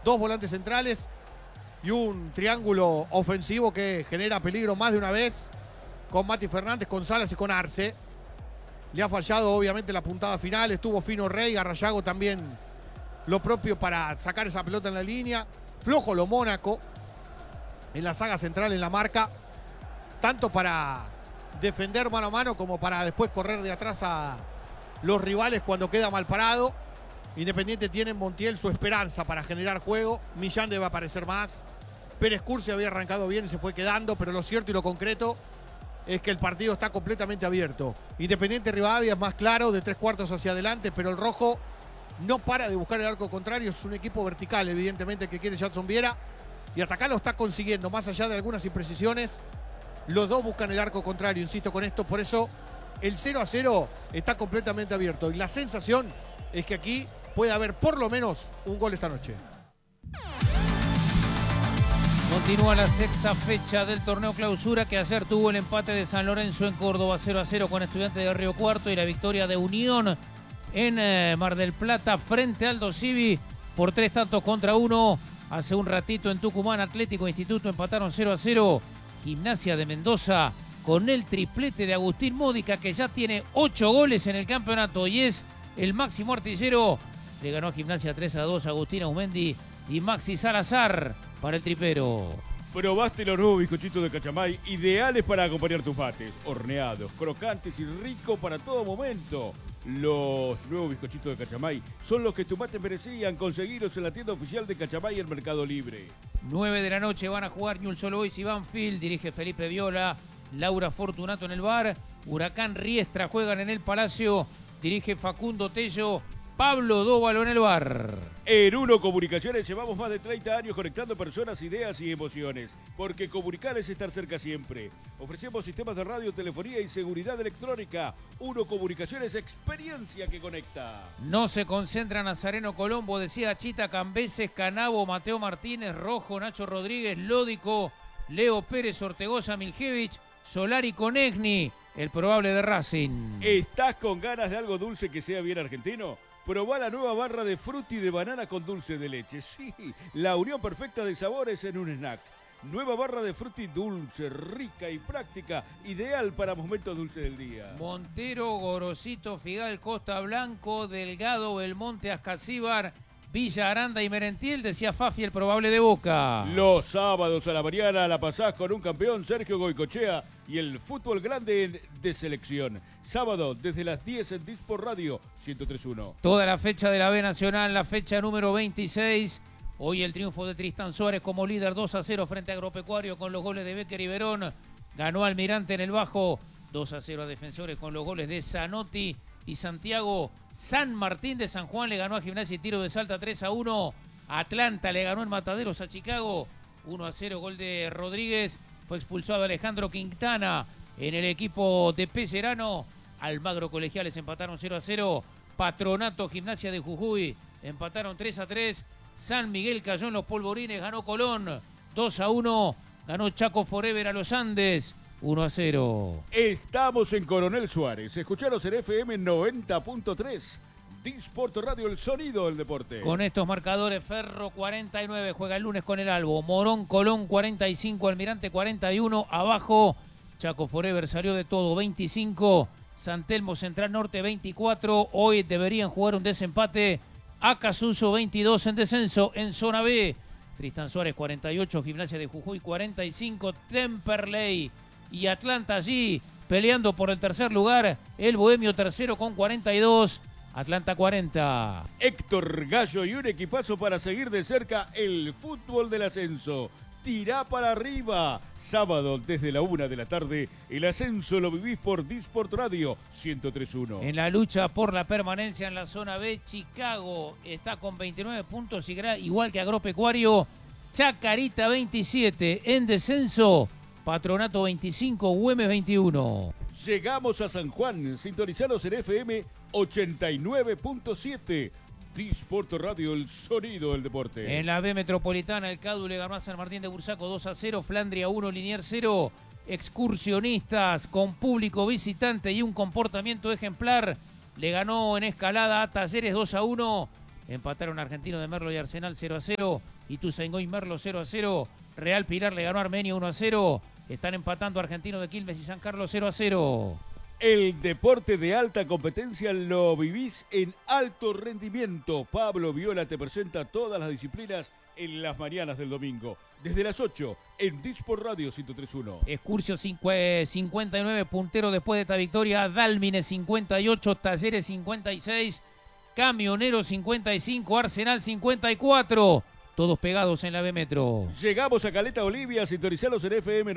2 volantes centrales y un triángulo ofensivo que genera peligro más de una vez con Mati Fernández, con Salas y con Arce. Le ha fallado obviamente la puntada final, estuvo fino Rey, Garrayago también lo propio para sacar esa pelota en la línea. Flojo lo Mónaco en la saga central, en la marca, tanto para defender mano a mano como para después correr de atrás a los rivales cuando queda mal parado. Independiente tiene en Montiel su esperanza para generar juego. Millán debe aparecer más. Pérez Cursi había arrancado bien y se fue quedando, pero lo cierto y lo concreto es que el partido está completamente abierto. Independiente Rivadavia es más claro, de 3/4 hacia adelante, pero el rojo no para de buscar el arco contrario. Es un equipo vertical, evidentemente, que quiere Jadson Viera, y hasta acá lo está consiguiendo, más allá de algunas imprecisiones. Los dos buscan el arco contrario, insisto con esto, por eso el 0-0 está completamente abierto. Y la sensación es que aquí puede haber por lo menos un gol esta noche. Continúa la sexta fecha del torneo clausura, que ayer tuvo el empate de San Lorenzo en Córdoba 0-0 con Estudiantes de Río Cuarto, y la victoria de Unión en Mar del Plata frente al Aldo Civi por 3-1. Hace un ratito en Tucumán, Atlético e Instituto empataron 0-0. Gimnasia de Mendoza con el triplete de Agustín Módica, que ya tiene 8 goles en el campeonato y es el máximo artillero. Le ganó a Gimnasia 3-2 Agustín Aumendi y Maxi Salazar para el tripero. Probaste los nuevos bizcochitos de Cachamay, ideales para acompañar tus mates. Horneados, crocantes y ricos para todo momento. Los nuevos bizcochitos de Cachamay son los que tus mates merecían. Conseguirlos en la tienda oficial de Cachamay en Mercado Libre. 9 de la noche van a jugar Newell's Old Boys y Banfield. Dirige Felipe Viola, Laura Fortunato en el bar. Huracán Riestra juegan en el Palacio. Dirige Facundo Tello, Pablo Dóvalo en el bar. En Uno Comunicaciones llevamos más de 30 años conectando personas, ideas y emociones. Porque comunicar es estar cerca siempre. Ofrecemos sistemas de radio, telefonía y seguridad electrónica. Uno Comunicaciones, experiencia que conecta. No se concentran Nazareno Colombo, decía Chita, Cambeses, Canabo, Mateo Martínez, Rojo, Nacho Rodríguez, Lódico, Leo Pérez, Ortegoza, Miljevich, Solari Conegni, el probable de Racing. ¿Estás con ganas de algo dulce que sea bien argentino? Probá la nueva barra de frutti de banana con dulce de leche. Sí, la unión perfecta de sabores en un snack. Nueva barra de frutti dulce, rica y práctica, ideal para momentos dulces del día. Montero, Gorosito, Figal, Costa Blanco, Delgado, Belmonte, Ascasíbar, Villa Aranda y Merentiel, decía Fafi, el probable de Boca. Los sábados a la mañana la pasás con un campeón, Sergio Goicochea, y el fútbol grande de selección. Sábado desde las 10 en Dispor Radio 103.1. Toda la fecha de la B Nacional, la fecha número 26. Hoy el triunfo de Tristán Suárez como líder 2-0 frente a Agropecuario con los goles de Becker y Verón. Ganó Almirante en el Bajo 2-0 a Defensores con los goles de Zanotti y Santiago. San Martín de San Juan le ganó a Gimnasia y Tiro de Salta 3-1. Atlanta le ganó en Mataderos a Chicago 1-0, gol de Rodríguez. Fue expulsado Alejandro Quintana en el equipo de Pecerano. Almagro Colegiales empataron 0-0. Patronato Gimnasia de Jujuy empataron 3-3. San Miguel cayó en los polvorines, ganó Colón 2-1. Ganó Chaco Forever a los Andes 1-0. Estamos en Coronel Suárez. Escucharos en FM 90.3. Disport Radio, el sonido del deporte. Con estos marcadores, Ferro 49 juega el lunes con el Albo. Morón Colón 45, Almirante 41. Abajo, Chaco Forever salió de todo 25. San Telmo Central Norte 24. Hoy deberían jugar un desempate. Acasuso 22 en descenso en zona B. Tristán Suárez 48, Gimnasia de Jujuy 45. Temperley y Atlanta allí peleando por el tercer lugar. El Bohemio tercero con 42. Atlanta 40. Héctor Gallo y un equipazo para seguir de cerca el fútbol del ascenso. Tirá para arriba. Sábado desde la 1 de la tarde, el ascenso lo vivís por Disport Radio 103.1. En la lucha por la permanencia en la zona B, Chicago está con 29 puntos, igual que Agropecuario. Chacarita 27 en descenso. Patronato 25, Güemes 21. Llegamos a San Juan, sintonizados en FM 89.7. Disport Radio, el sonido del deporte. En la B Metropolitana, el Cadu le ganó a San Martín de Bursaco 2-0, Flandria 1, Liniers 0. Excursionistas con público visitante y un comportamiento ejemplar. Le ganó en escalada a Talleres 2-1. Empataron Argentino de Merlo y Arsenal 0-0. Ituzaingó y Merlo 0-0. Real Pilar le ganó a Armenia 1-0. Están empatando Argentinos de Quilmes y San Carlos 0-0. El deporte de alta competencia lo vivís en alto rendimiento. Pablo Viola te presenta todas las disciplinas en las mañanas del domingo. Desde las 8 en Disport Radio 103.1. Excursio 59, puntero después de esta victoria. Dálmine 58, Talleres 56, Camionero 55, Arsenal 54. Todos pegados en la B Metro. Llegamos a Caleta Olivia, sintonizalos en FM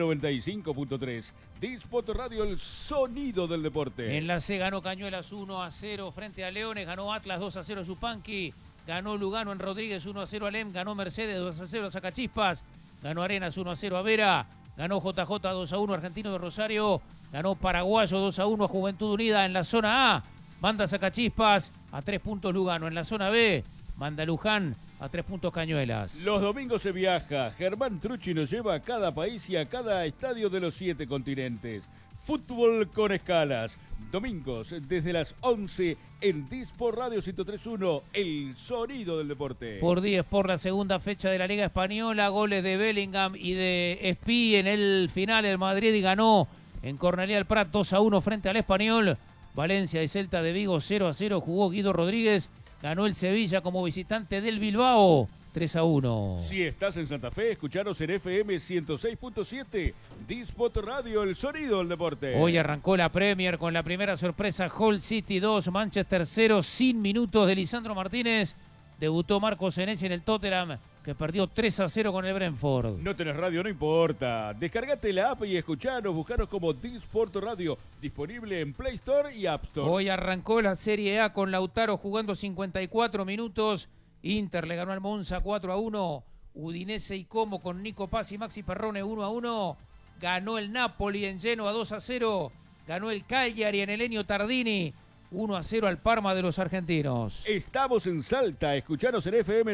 95.3. Disport Radio, el sonido del deporte. En la C ganó Cañuelas 1-0 frente a Leones, ganó Atlas 2-0 Yupanqui, ganó Lugano en Rodríguez 1-0 a Lem, ganó Mercedes 2-0 a Zacachispas, ganó Arenas 1-0 a Vera, ganó JJ 2-1 Argentino de Rosario, ganó Paraguayo 2-1 a Juventud Unida en la zona A, manda Zacachispas a 3 puntos Lugano. En la zona B, manda Luján a 3 puntos Cañuelas. Los domingos se viaja. Germán Trucci nos lleva a cada país y a cada estadio de los 7 continentes. Fútbol con escalas. Domingos desde las 11 en Disport Radio 103.1, el sonido del deporte. Por 10 por la segunda fecha de la Liga Española, goles de Bellingham y de Espí en el final. El Madrid y ganó en Cornellà el Prat 2-1 frente al Español. Valencia y Celta de Vigo 0-0, jugó Guido Rodríguez. Ganó el Sevilla como visitante del Bilbao 3-1. Si estás en Santa Fe, escucharos en FM 106.7. Disport Radio, el sonido del deporte. Hoy arrancó la Premier con la primera sorpresa. Hull City 2, Manchester 0, sin minutos de Lisandro Martínez. Debutó Marcos Senesi en el Tottenham, que perdió 3-0 con el Brentford. No tenés radio, no importa. Descargate la app y escuchanos, buscaros como Disport Radio, disponible en Play Store y App Store. Hoy arrancó la Serie A con Lautaro jugando 54 minutos. Inter le ganó al Monza 4-1. Udinese y Como con Nico Paz y Maxi Perrone 1-1. Ganó el Napoli en Genoa 2-0. Ganó el Cagliari en el Ennio Tardini 1-0 al Parma de los argentinos. Estamos en Salta, escuchanos en FM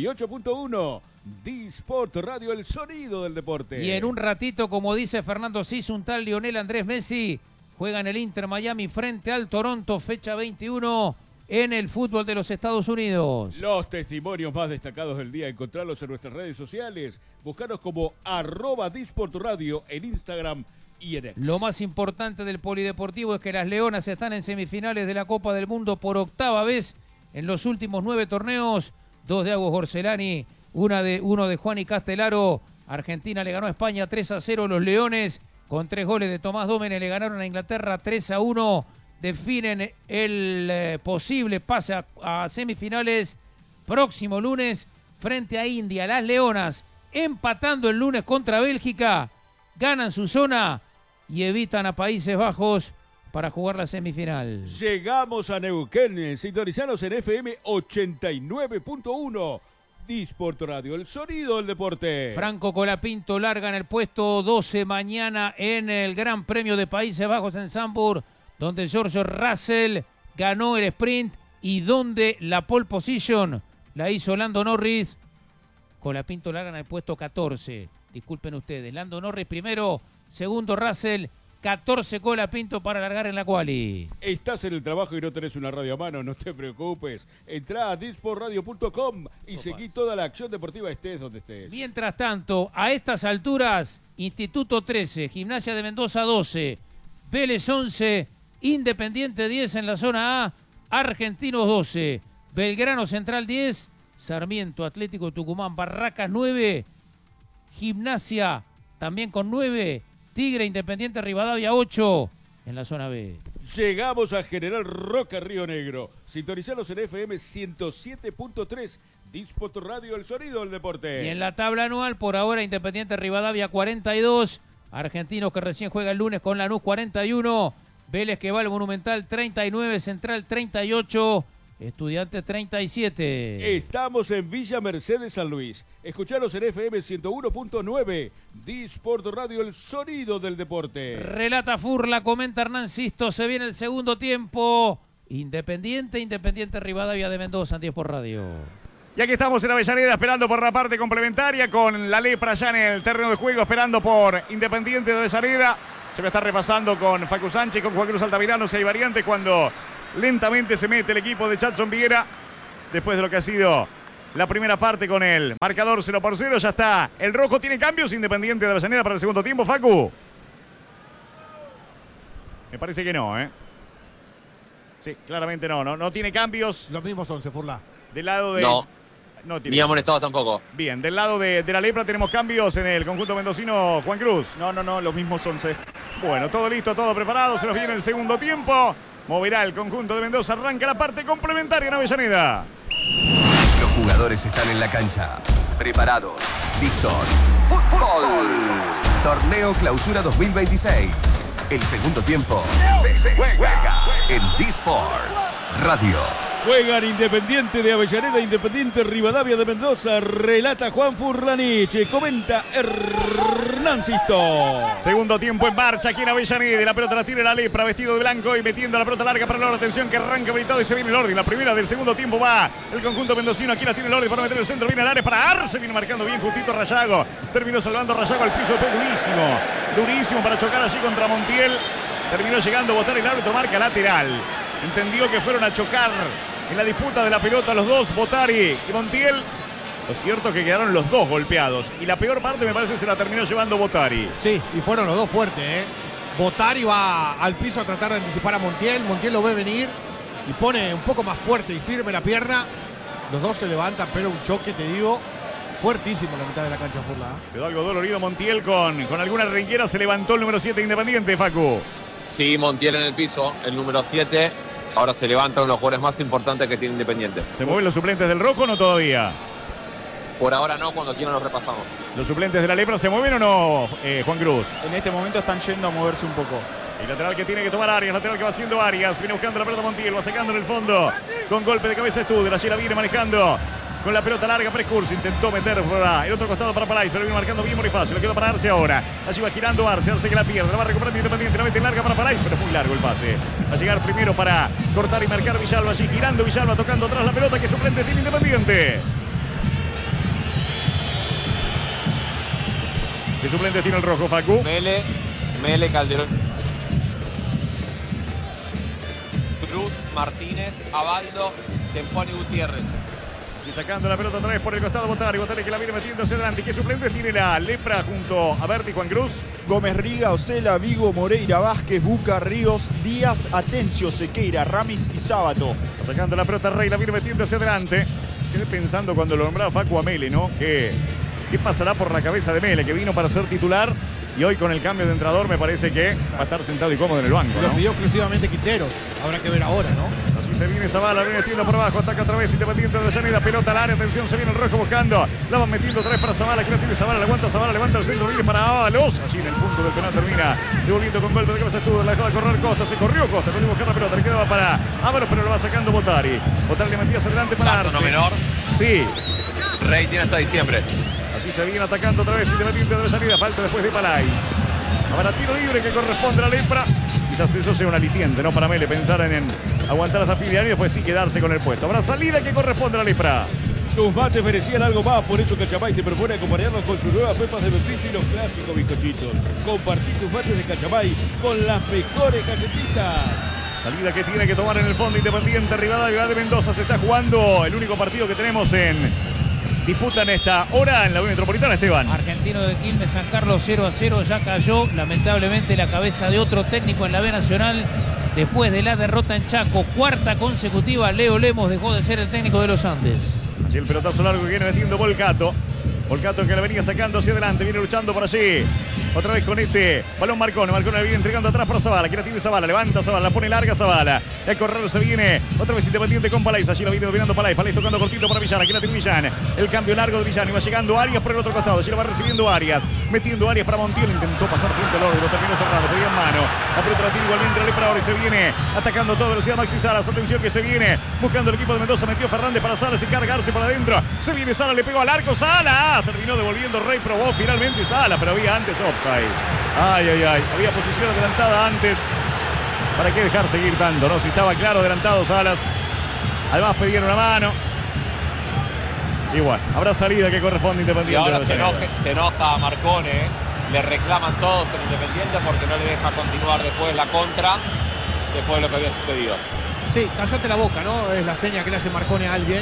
98.1. Disport Radio, el sonido del deporte. Y en un ratito, como dice Fernando Cis, un tal Lionel Andrés Messi juega en el Inter Miami frente al Toronto, fecha 21 en el fútbol de los Estados Unidos. Los testimonios más destacados del día, encontrarlos en nuestras redes sociales. Buscaros como @Disport Radio en Instagram y en X. Lo más importante del polideportivo es que las Leonas están en semifinales de la Copa del Mundo por octava vez en los últimos 9 torneos. 2 de Agos Gorcelani, uno de Juan y Castelaro. Argentina le ganó a España 3-0. Los Leones, con 3 goles de Tomás Dómenech, le ganaron a Inglaterra 3-1. Definen el posible pase a semifinales próximo lunes frente a India. Las Leonas, empatando el lunes contra Bélgica, ganan su zona y evitan a Países Bajos para jugar la semifinal. Llegamos a Neuquén, sintonizanos en FM 89.1. Disport Radio, el sonido del deporte. Franco Colapinto larga en el puesto 12 mañana en el Gran Premio de Países Bajos en Zandvoort, donde George Russell ganó el sprint y donde la pole position la hizo Lando Norris. Colapinto larga en el puesto 14. Disculpen ustedes, Lando Norris primero, segundo Russell, 14 Colapinto para largar en la quali. Estás en el trabajo y no tenés una radio a mano, no te preocupes. Entrá a disportradio.com y seguí toda la acción deportiva, estés donde estés. Mientras tanto, a estas alturas, Instituto 13, Gimnasia de Mendoza 12, Vélez 11, Independiente 10 en la zona A, Argentinos 12, Belgrano Central 10, Sarmiento Atlético Tucumán Barracas 9, Gimnasia también con 9, Tigre Independiente Rivadavia 8 en la zona B. Llegamos a General Roca, Río Negro. Sintonizalos en FM 107.3. Disport Radio, el sonido del deporte. Y en la tabla anual, por ahora, Independiente Rivadavia 42, Argentinos que recién juega el lunes con Lanús 41, Vélez que va al Monumental 39, Central 38, Estudiantes 37. Estamos en Villa Mercedes, San Luis. Escucharos en FM 101.9. Disport Radio, el sonido del deporte. Relata Furla, comenta Hernán Sisto, se viene el segundo tiempo. Independiente Rivadavia de Mendoza, en 10 por radio. Y aquí estamos en Avellaneda esperando por la parte complementaria con la Lepra ya en el terreno de juego, esperando por Independiente de Avellaneda. Se va a estar repasando con Facu Sánchez, con Juan Cruz Altamirano, si hay variantes cuando lentamente se mete el equipo de Chatson Vieira después de lo que ha sido la primera parte con el marcador 0-0. Ya está. El rojo tiene cambios. Independiente de Avellaneda para el segundo tiempo, Facu. Me parece que no, ¿eh? Sí, claramente no tiene cambios. Los mismos 11, Furla. Del lado de... No tiene. Ni amonestados tampoco. Bien, del lado de la lepra tenemos cambios en el conjunto mendocino, Juan Cruz. No, los mismos 11. Bueno, todo listo, todo preparado. Se nos viene el segundo tiempo. Moverá el conjunto de Mendoza. Arranca la parte complementaria en Avellaneda. Los jugadores están en la cancha. Preparados. Listos. ¡Fútbol! Torneo Clausura 2026. El segundo tiempo se juega en D-Sports Radio. Juegan Independiente de Avellaneda, Independiente Rivadavia de Mendoza. Relata Juan Furlanich. Comenta Hernán Sisto. Segundo tiempo en marcha aquí en Avellaneda. La pelota la tira la lepra, vestido de blanco y metiendo la pelota larga para Lordi. Atención que arranca habilitado y se viene Lordi. La primera del segundo tiempo va el conjunto mendocino. Aquí la tiene Lordi para meter el centro. Viene al área para Arce. Viene marcando bien justito Rayago. Terminó salvando Rayago al piso. Fue durísimo. Durísimo para chocar allí contra Montiel. Terminó llegando a botar el árbitro. Marca lateral. Entendió que fueron a chocar en la disputa de la pelota los dos, Botari y Montiel. Lo cierto es que quedaron los dos golpeados. Y la peor parte me parece que se la terminó llevando Botari. Sí, y fueron los dos fuertes, ¿eh? Botari va al piso a tratar de anticipar a Montiel. Montiel lo ve venir y pone un poco más fuerte y firme la pierna. Los dos se levantan, pero un choque, te digo, fuertísimo en la mitad de la cancha, Furla. Quedó algo dolorido Montiel con alguna ringuera. Se levantó el número 7 Independiente, Facu. Sí, Montiel en el piso, el número 7. Ahora se levanta uno de los jugadores más importantes que tiene Independiente. ¿Se mueven los suplentes del rojo o no todavía? Por ahora no, cuando quieran los repasamos. ¿Los suplentes de la lepra se mueven o no, Juan Cruz? En este momento están yendo a moverse un poco. El lateral que tiene que tomar Arias, lateral que va haciendo Arias. Viene buscando la pelota Montiel, va sacando en el fondo. Con golpe de cabeza Studer, allí la viene manejando. Con la pelota larga, Prescursi intentó meter por el otro costado para Palais, pero viene marcando bien Bonifacio. Le quedó para Arce ahora. Allí va girando Arce que la pierde, la va recuperando Independiente. La mete larga para Palais, pero es muy largo el pase. Va a llegar primero para cortar y marcar Villalba. Allí girando Villalba, tocando atrás la pelota que suplente tiene Independiente. ¿Qué suplente tiene el rojo, Facu? Mele, Calderón, Cruz, Martínez, Abaldo, Temponi, Gutiérrez. Y sacando la pelota otra vez por el costado Botari que la viene metiendo hacia adelante. ¿Qué suplentes tiene la lepra junto a Berti, Juan Cruz? Gómez Riga, Ocela, Vigo, Moreira, Vázquez, Buca, Ríos, Díaz, Atencio, Sequeira, Ramis y Sábato. Sacando la pelota Rey, la viene metiendo hacia adelante. Quedé pensando cuando lo nombraba Facu a Mele, ¿no? ¿Qué pasará por la cabeza de Mele, que vino para ser titular y hoy con el cambio de entrenador me parece que va a estar sentado y cómodo en el banco, Lo ¿no? pidió exclusivamente Quinteros. Habrá que ver ahora, ¿no? Así se viene Zavala, viene metiendo por abajo, ataca otra vez Independiente de Avellaneda, pelota al área, atención, se viene el rojo buscando, la van metiendo otra vez para Zavala, que la tiene Zavala, la aguanta Zavala, levanta el centro, viene para Ábalos, allí en el punto del penal termina devolviendo con golpe de cabeza Studer, la dejaba correr Costa, se corrió Costa, con buscar la pelota, le quedaba para Ábalos, pero lo va sacando Botari le metía hacia adelante para Arce. No menor. Sí. Rey tiene hasta diciembre. Así se viene atacando otra vez Independiente de Avellaneda, falta después de Palais. Habrá tiro libre que corresponde a la lepra. Quizás eso sea un aliciente, ¿no? Para Mele pensar en aguantar hasta fin de año y después sí quedarse con el puesto. Habrá salida que corresponde a la lepra. Tus mates merecían algo más, por eso Cachamay te propone acompañarnos con sus nuevas pepas de membrillo y los clásicos bizcochitos. Compartí tus mates de Cachamay con las mejores galletitas. Salida que tiene que tomar en el fondo Independiente Rivadavia de Mendoza. Se está jugando el único partido que tenemos en disputa en esta hora en la Unión Metropolitana, Esteban. Argentino de Quilmes, San Carlos 0-0. Ya cayó lamentablemente la cabeza de otro técnico en la B Nacional después de la derrota en Chaco. Cuarta consecutiva. Leo Lemos dejó de ser el técnico de los Andes. Allí el pelotazo largo que viene metiendo Volcato. Volcato que la venía sacando hacia adelante, viene luchando por allí. Otra vez con ese balón Marcone. Marcone la viene entregando atrás para Zavala. Que la tiene Zavala, levanta Zavala, la pone larga Zavala. El correr se viene. Otra vez Independiente con Palais. Allí la viene dominando Palais. Palais tocando cortito para Villán. Aquí la tiene Villán. El cambio largo de Villán. Y va llegando Arias por el otro costado. Allí la va recibiendo Arias. Metiendo Arias para Montiel. Intentó pasar frente al oro. Lo terminó cerrado. Pedía en mano. La pelota la tiene igualmente la lepra ahora y se viene atacando a toda velocidad Maxi Salas. Atención que se viene buscando el equipo de Mendoza. Metió Fernández para Salas y cargarse para adentro. Se viene Salas, le pegó al arco. Salas terminó devolviendo Rey. Probó finalmente Salas, pero había antes offside. Ay, ay, ay. Había posición adelantada antes. ¿Para qué dejar seguir tanto, no? Si estaba claro adelantado Salas. Además pedían una mano. Igual, habrá salida que corresponde a Independiente. Y ahora se enoja a Marcone. Le reclaman todos en Independiente porque no le deja continuar después la contra. Después de lo que había sucedido. Sí, cállate la boca, ¿no? Es la seña que le hace Marcone a alguien.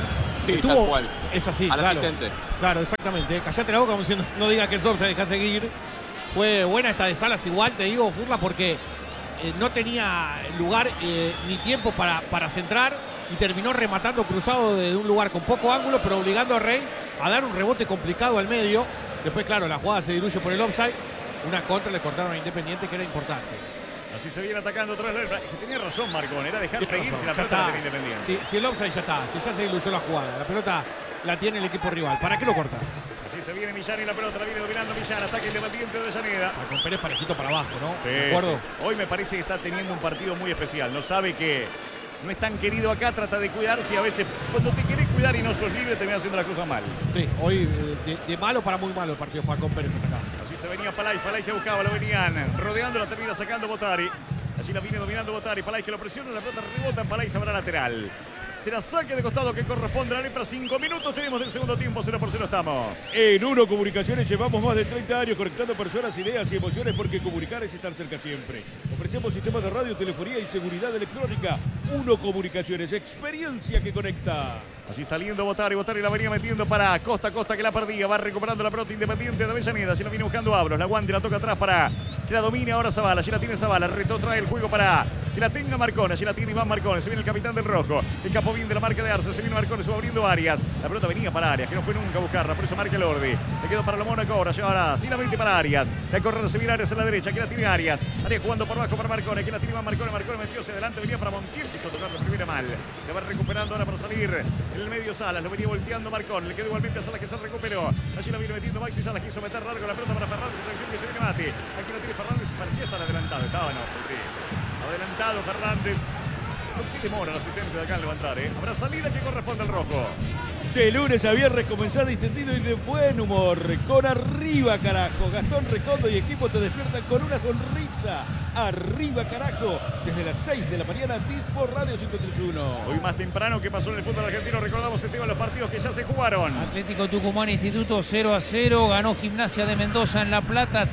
Sí, tal cual. Es así, Al claro. asistente. Claro, exactamente. Callate la boca como diciendo, no digas que es offside, deja seguir. Fue buena esta de Salas igual, te digo, Furla, porque no tenía lugar ni tiempo para centrar y terminó rematando cruzado desde un lugar con poco ángulo, pero obligando a Rey a dar un rebote complicado al medio. Después, claro, la jugada se diluye por el offside. Una contra le cortaron a Independiente que era importante. Así se viene atacando otra vez. Que tenía razón Marcón, era dejar Tiene seguir razón, si la ya pelota la está. tenía Independiente. Si el offside ya está, si ya se diluyó la jugada, la pelota la tiene el equipo rival. ¿Para qué lo cortas? Así se viene Millán y la pelota la viene dominando Millán. Ataque Independiente de Avellaneda. Con Pérez parejito para abajo, ¿no? Sí, ¿De acuerdo? sí. Hoy me parece que está teniendo un partido muy especial. No sabe que no es tan querido acá, trata de cuidarse y a veces cuando te querés cuidar y no sos libre terminas haciendo las cosas mal. Sí, hoy de malo para muy malo el partido fue con Pérez hasta acá. Así se venía Palay que buscaba, lo venían rodeando, la termina sacando Botari. Así la viene dominando Botari, Palay que lo presiona, la pelota rebota en Palay, sabrá lateral. Será saque de costado que corresponde a la Lepra. 5 minutos tenemos del segundo tiempo, 0-0 estamos. En Uno Comunicaciones llevamos más de 30 años conectando personas, ideas y emociones porque comunicar es estar cerca siempre. Ofrecemos sistemas de radio, telefonía y seguridad electrónica. Uno Comunicaciones, experiencia que conecta. Así saliendo Botari la venía metiendo para Costa que la perdía, va recuperando la pelota Independiente de Avellaneda, así la viene buscando Abros, la guante, la toca atrás para que la domine ahora Zavala, allí la tiene Zavala, retrotrae el juego para que la tenga Marcone, allí la tiene Iván Marcone, se viene el capitán del rojo, escapó bien de la marca de Arce, se viene Marcone, se va abriendo Arias, la pelota venía para Arias, que no fue nunca a buscarla, por eso marca el Ordi, le quedó para la Mónaco ahora, ahora sinamente para Arias, la correr se viene Arias a la derecha, aquí la tiene Arias jugando por abajo para Marcone, aquí la tiene Iván Marcone metió hacia adelante, venía para Montiel, quiso tocar la primera mal, la va recuperando ahora para salir en el medio Salas, lo venía volteando Marcón, le quedó igualmente a Salas que se recuperó, allí la viene metiendo Maxi Salas, quiso meter largo la pelota para Fernández, atención que se viene Mate, aquí la tiene Fernández, parecía estar adelantado, estaba en offside, sí, adelantado Fernández, no tiene demora el asistente de acá en levantar, habrá salida que corresponde al rojo. De lunes a viernes comenzar distendido y de buen humor. Con Arriba Carajo. Gastón Recondo y equipo te despiertan con una sonrisa. Arriba Carajo. Desde las 6 de la mañana, Dispor Radio 103.1. Hoy más temprano que pasó en el fútbol argentino, recordamos el tema de los partidos que ya se jugaron. Atlético Tucumán Instituto 0-0, ganó Gimnasia de Mendoza en La Plata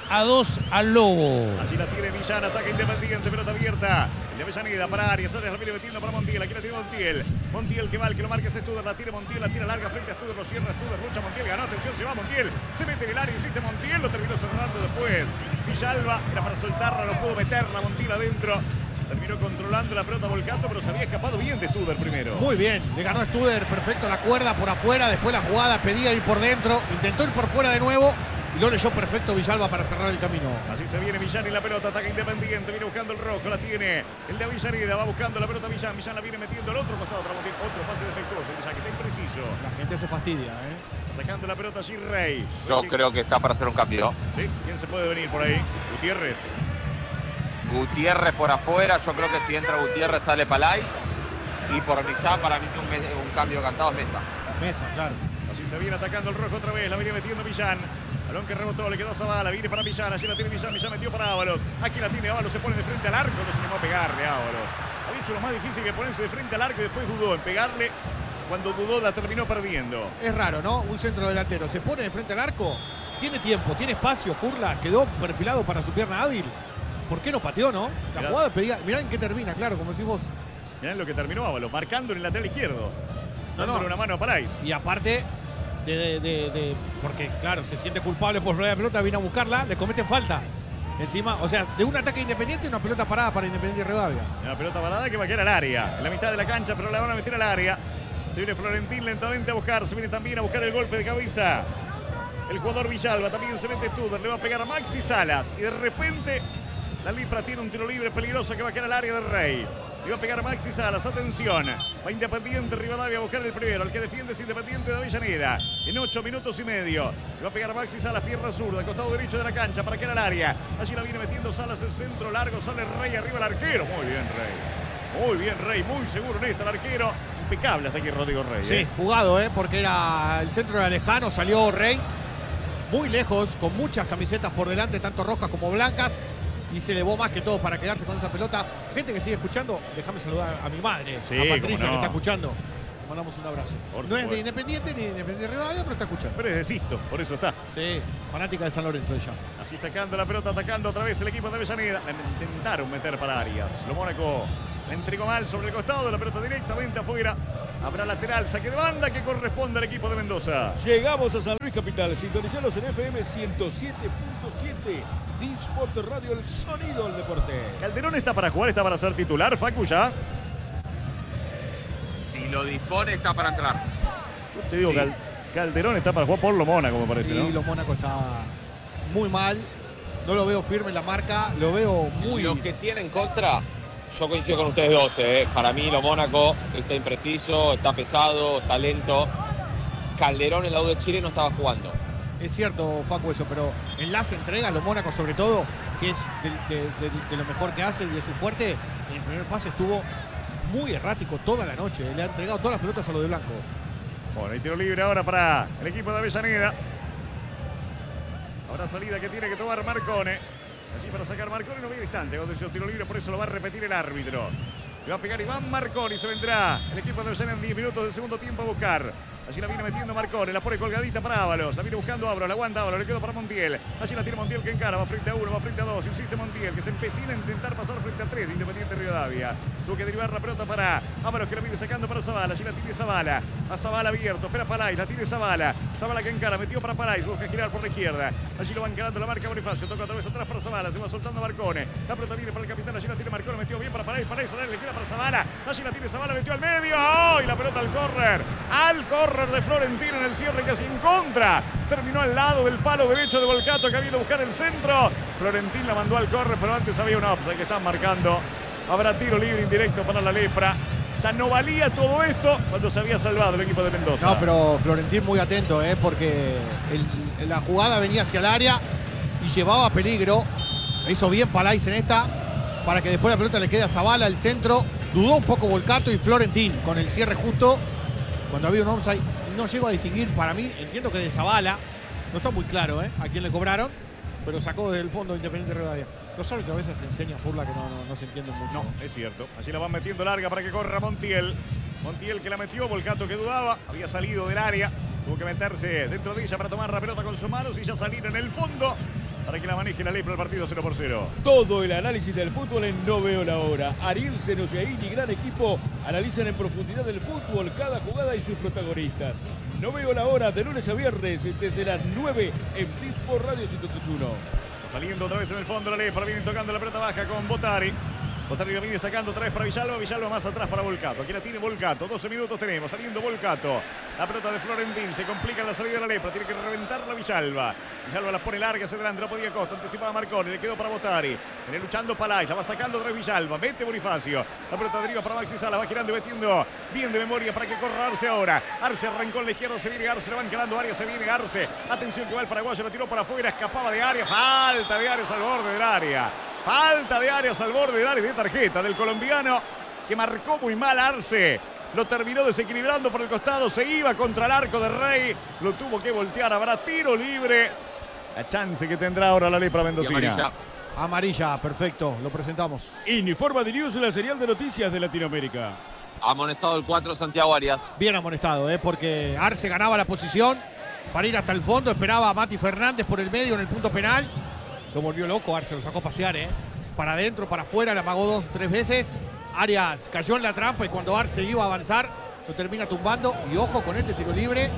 3-2 al Lobo. Así la tiene Millán, ataque Independiente, pelota abierta. El de Avellaneda para Arias, Arias la viene metiendo para Montiel, aquí la tiene Montiel. Montiel que va, el que lo marca es Studer, la tiene Montiel, la tira larga frente a Studer, lo cierra Studer, lucha Montiel, ganó, atención, se va Montiel, se mete en el área, insiste Montiel, lo terminó cerrando después. Villalba era para soltarla, no pudo meterla Montiel adentro. Terminó controlando la pelota volcando, pero se había escapado bien de Studer primero. Muy bien, le ganó Studer, perfecto la cuerda por afuera, después la jugada pedía ir por dentro, intentó ir por fuera de nuevo y lo leyó perfecto Villalba para cerrar el camino. Así se viene Millán y la pelota, ataca Independiente, viene buscando el rojo, la tiene el de Avellaneda, va buscando la pelota Millán, Millán la viene metiendo al otro costado para Montiel, otro pase defectuoso, Millán que está impreciso. La gente se fastidia, Sacando la pelota allí Rey. Yo creo que está para hacer un cambio. ¿Sí? ¿Quién se puede venir por ahí? Gutiérrez. Gutiérrez por afuera, yo creo que si entra Gutiérrez sale Palay. Y por Millán para mí un cambio cantado es Mesa. Mesa, claro. Así se viene atacando el rojo otra vez, la viene metiendo Millán. Balón que rebotó, le quedó a Zavala, viene para Millán, allí la tiene Millán, Millán metió para Ábalos. Aquí la tiene Ábalos, se pone de frente al arco, no se animó a pegarle a Ábalos. Había hecho lo más difícil que ponerse de frente al arco y después dudó en pegarle. Cuando dudó la terminó perdiendo. Es raro, ¿no? Un centro delantero se pone de frente al arco, tiene tiempo, tiene espacio, Furla quedó perfilado para su pierna hábil. ¿Por qué no pateó, no? La Mirá. jugada pedía, mirá en qué termina, claro, como decís vos. Mirá lo que terminó Ábalos, marcando en el lateral izquierdo. No, Dándole no. una mano a Parais. Y aparte porque claro, se siente culpable por la pelota, viene a buscarla, le cometen falta. Encima, o sea, de un ataque Independiente y una pelota parada para Independiente Rivadavia. Una pelota parada que va a quedar al área. En la mitad de la cancha, pero la van a meter al área. Se viene Florentín lentamente a buscar. Se viene también a buscar el golpe de cabeza. El jugador Villalba también se mete Studer. Le va a pegar a Maxi Salas. Y de repente la Lipra tiene un tiro libre peligroso que va a quedar al área del Rey. Le va a pegar a Maxi Salas. Atención. Va Independiente Rivadavia a buscar el primero. El que defiende es Independiente de Avellaneda. En 8 minutos y medio. Le va a pegar a Maxi Salas. Pierna zurda. Costado derecho de la cancha para quedar al área. Allí la viene metiendo Salas. El centro largo. Sale Rey arriba el arquero. Muy bien Rey. Muy bien Rey. Muy seguro en esta el arquero. Impecable hasta aquí Rodrigo Rey. Sí, jugado, porque era el centro era lejano, salió Rey muy lejos, con muchas camisetas por delante, tanto rojas como blancas, y se elevó más que todo para quedarse con esa pelota. Gente que sigue escuchando, déjame saludar a mi madre, Sí, a Patricia, cómo no. que está escuchando. Mandamos un abrazo. Por No es supuesto. de Independiente ni de Independiente Rivadavia, pero está escuchando. Pero es de Sisto, por eso está. Sí, fanática de San Lorenzo ella. Así sacando la pelota, atacando otra vez el equipo de Avellaneda. Intentaron meter para Arias. Lo Mónaco La entregó mal sobre el costado, la pelota directamente afuera. Habrá lateral, saque de banda que corresponde al equipo de Mendoza. Llegamos a San Luis Capital, sintonizalos en FM 107.7, D-Sport Radio, el sonido del deporte. Calderón está para jugar, está para ser titular, Facu ya. Si lo dispone, está para entrar. Yo te digo, Sí. Calderón está para jugar por lo Mónaco, me parece, Y ¿no? los Mónaco está muy mal. No lo veo firme en la marca, lo veo muy... Lo que tiene en contra, yo coincido con ustedes dos. Para mí, lo Mónaco está impreciso, está pesado, está lento. Calderón en la U de Chile no estaba jugando. Es cierto, Facu, eso, pero en las entregas, los Mónacos sobre todo, que es de lo mejor que hace y de su fuerte, en el primer pase estuvo muy errático toda la noche. Le ha entregado todas las pelotas a lo de Blanco. Bueno, hay tiro libre ahora para el equipo de Avellaneda. Habrá salida que tiene que tomar Marcone. Así para sacar Marcone no ve distancia. Cuando dice tiro libre, por eso lo va a repetir el árbitro. Le va a pegar Iván Marcone y se vendrá el equipo de Avellaneda en 10 minutos del segundo tiempo a buscar. Allí la viene metiendo Marcone, la pone colgadita para Ábalos. La viene buscando Ábalos, la aguanta Ábalos, le quedó para Montiel. Allí la tiene Montiel que encara, va frente a uno, va frente a dos. Insiste Montiel, que se empecina a intentar pasar frente a tres de Independiente Rivadavia. Tuvo que derivar la pelota para Ábalos, que la viene sacando para Zavala. Allí la tiene Zavala. A Zavala abierto, espera Palais, la tiene Zavala. Zavala que encara, metió para Palais, busca girar por la izquierda. Allí lo va encarando la marca Bonifacio, toca otra vez atrás para Zavala, se va soltando Marcone. La pelota viene para el capitán, allí la tiene Marcone, metió bien para Palais, Palais le queda para Zavala. Allí la tiene Zavala, metió al medio. ¡Oh! Y la pelota al córner de Florentino en el cierre casi en contra. Terminó al lado del palo derecho de Volcato, que viene a buscar el centro. Florentín la mandó al córner, pero antes había un offside que están marcando. Habrá tiro libre indirecto para la Lepra. Ya no valía todo esto cuando se había salvado el equipo de Mendoza. No, pero Florentín muy atento, porque la jugada venía hacia el área y llevaba peligro. Hizo bien Palais en esta, para que después la pelota le quede a Zavala, el centro. Dudó un poco Volcato y Florentín con el cierre justo. Cuando había un offside, no llego a distinguir, para mí, entiendo que de Zavala. No está muy claro, a quién le cobraron, pero sacó desde el fondo Independiente Rivadavia. Los árbitros a veces enseñan furla que no se entienden mucho. No, es cierto. Allí la van metiendo larga para que corra Montiel. Montiel que la metió, Volcato que dudaba, había salido del área. Tuvo que meterse dentro de ella para tomar la pelota con sus manos y ya salir en el fondo para que la maneje la Lepra el partido 0-0. Todo el análisis del fútbol en No Veo la Hora. Ariel Senosiaín y gran equipo analizan en profundidad el fútbol, cada jugada y sus protagonistas. No Veo la Hora de lunes a viernes desde las 9 en D-Sport Radio 103.1. Saliendo otra vez en el fondo la Lepra, viene tocando la pelota baja con Botari. Botari la viene sacando otra vez para Villalba, Villalba más atrás para Volcato. Aquí la tiene Volcato, 12 minutos tenemos, saliendo Volcato. La pelota de Florentín, se complica en la salida de la Lepra, tiene que reventarla Villalba. Villalba la pone larga hacia adelante, la podía Costa, anticipaba Marconi, le quedó para Botari. Viene luchando Palais, la va sacando otra vez Villalba, mete Bonifacio. La pelota deriva para Maxi Sala, va girando y metiendo bien de memoria para que corra Arce ahora. Arce arrancó en la izquierda, se viene Arce, le va encarando Arias, se viene Arce. Atención que va el paraguayo, la tiró para afuera, escapaba de Arias, falta de Arias al borde del área. Falta de Arias al borde del área de tarjeta del colombiano que marcó muy mal Arce. Lo terminó desequilibrando por el costado, se iba contra el arco de Rey, lo tuvo que voltear, habrá tiro libre. La chance que tendrá ahora la Lepra mendocina. Amarilla, perfecto, lo presentamos. Informa de News, la serial de noticias de Latinoamérica. Ha amonestado el 4 Santiago Arias. Bien amonestado, porque Arce ganaba la posición para ir hasta el fondo, esperaba a Mati Fernández por el medio en el punto penal. Lo volvió loco, Arce lo sacó a pasear, para adentro, para afuera, le amagó 2 o 3 veces. Arias cayó en la trampa y cuando Arce iba a avanzar, lo termina tumbando. Y ojo con este tiro libre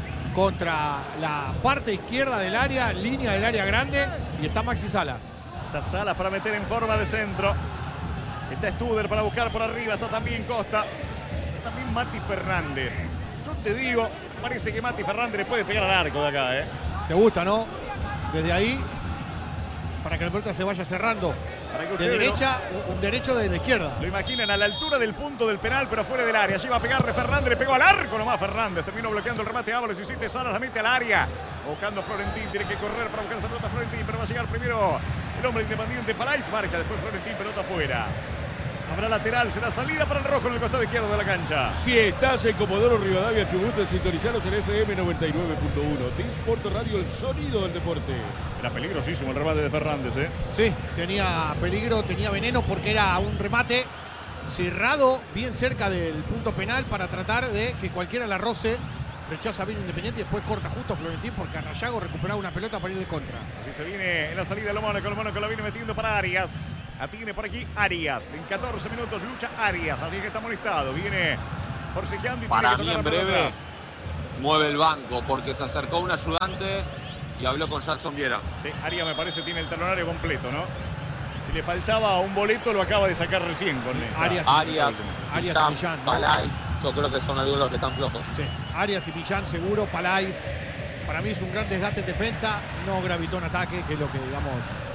contra la parte izquierda del área, línea del área grande, y está Maxi Salas. Está Salas para meter en forma de centro. Está Studer para buscar por arriba, está también Costa. Está también Mati Fernández. Yo te digo, parece que Mati Fernández le puede pegar al arco de acá, ¿Te gusta, no? Desde ahí, para que la pelota se vaya cerrando. De derecha, un derecho de la izquierda. Lo imaginan a la altura del punto del penal, pero fuera del área. Allí va a pegarle Fernández, le pegó al arco nomás Fernández. Terminó bloqueando el remate Ábalos, insiste Salas, la mete al área. Buscando a Florentín, tiene que correr para buscar esa pelota Florentín, pero va a llegar primero el hombre independiente Palais, marca, después Florentín, pelota afuera. Habrá lateral, será salida para el rojo en el costado izquierdo de la cancha. Si estás en Comodoro Rivadavia, Chubut, sintonizaros en FM 99.1. D-Sport Radio, el sonido del deporte. Era peligrosísimo el remate de Fernández, Sí, tenía peligro, tenía veneno porque era un remate cerrado bien cerca del punto penal para tratar de que cualquiera la roce. Rechaza bien Independiente y después corta justo a Florentín porque Arrayago recuperaba una pelota para ir de contra. Así se viene en la salida de Mónaco. El Mónaco la viene metiendo para Arias. La tiene por aquí Arias. En 14 minutos lucha Arias. Alguien que está molestado. Viene forcejeando y Para tiene mí que en tocar la pelota breve atrás. mueve el banco porque se acercó un ayudante y habló con Jackson Viera. Sí, Arias me parece tiene el talonario completo, ¿no? Si le faltaba un boleto lo acaba de sacar recién con esta. Arias y Millán, Millán, ¿no? Palay, yo creo que son algunos de los que están flojos. Sí, Arias y Millán seguro, Palais. Para mí es un gran desgaste en defensa, no gravitó en ataque, que es lo que, digamos,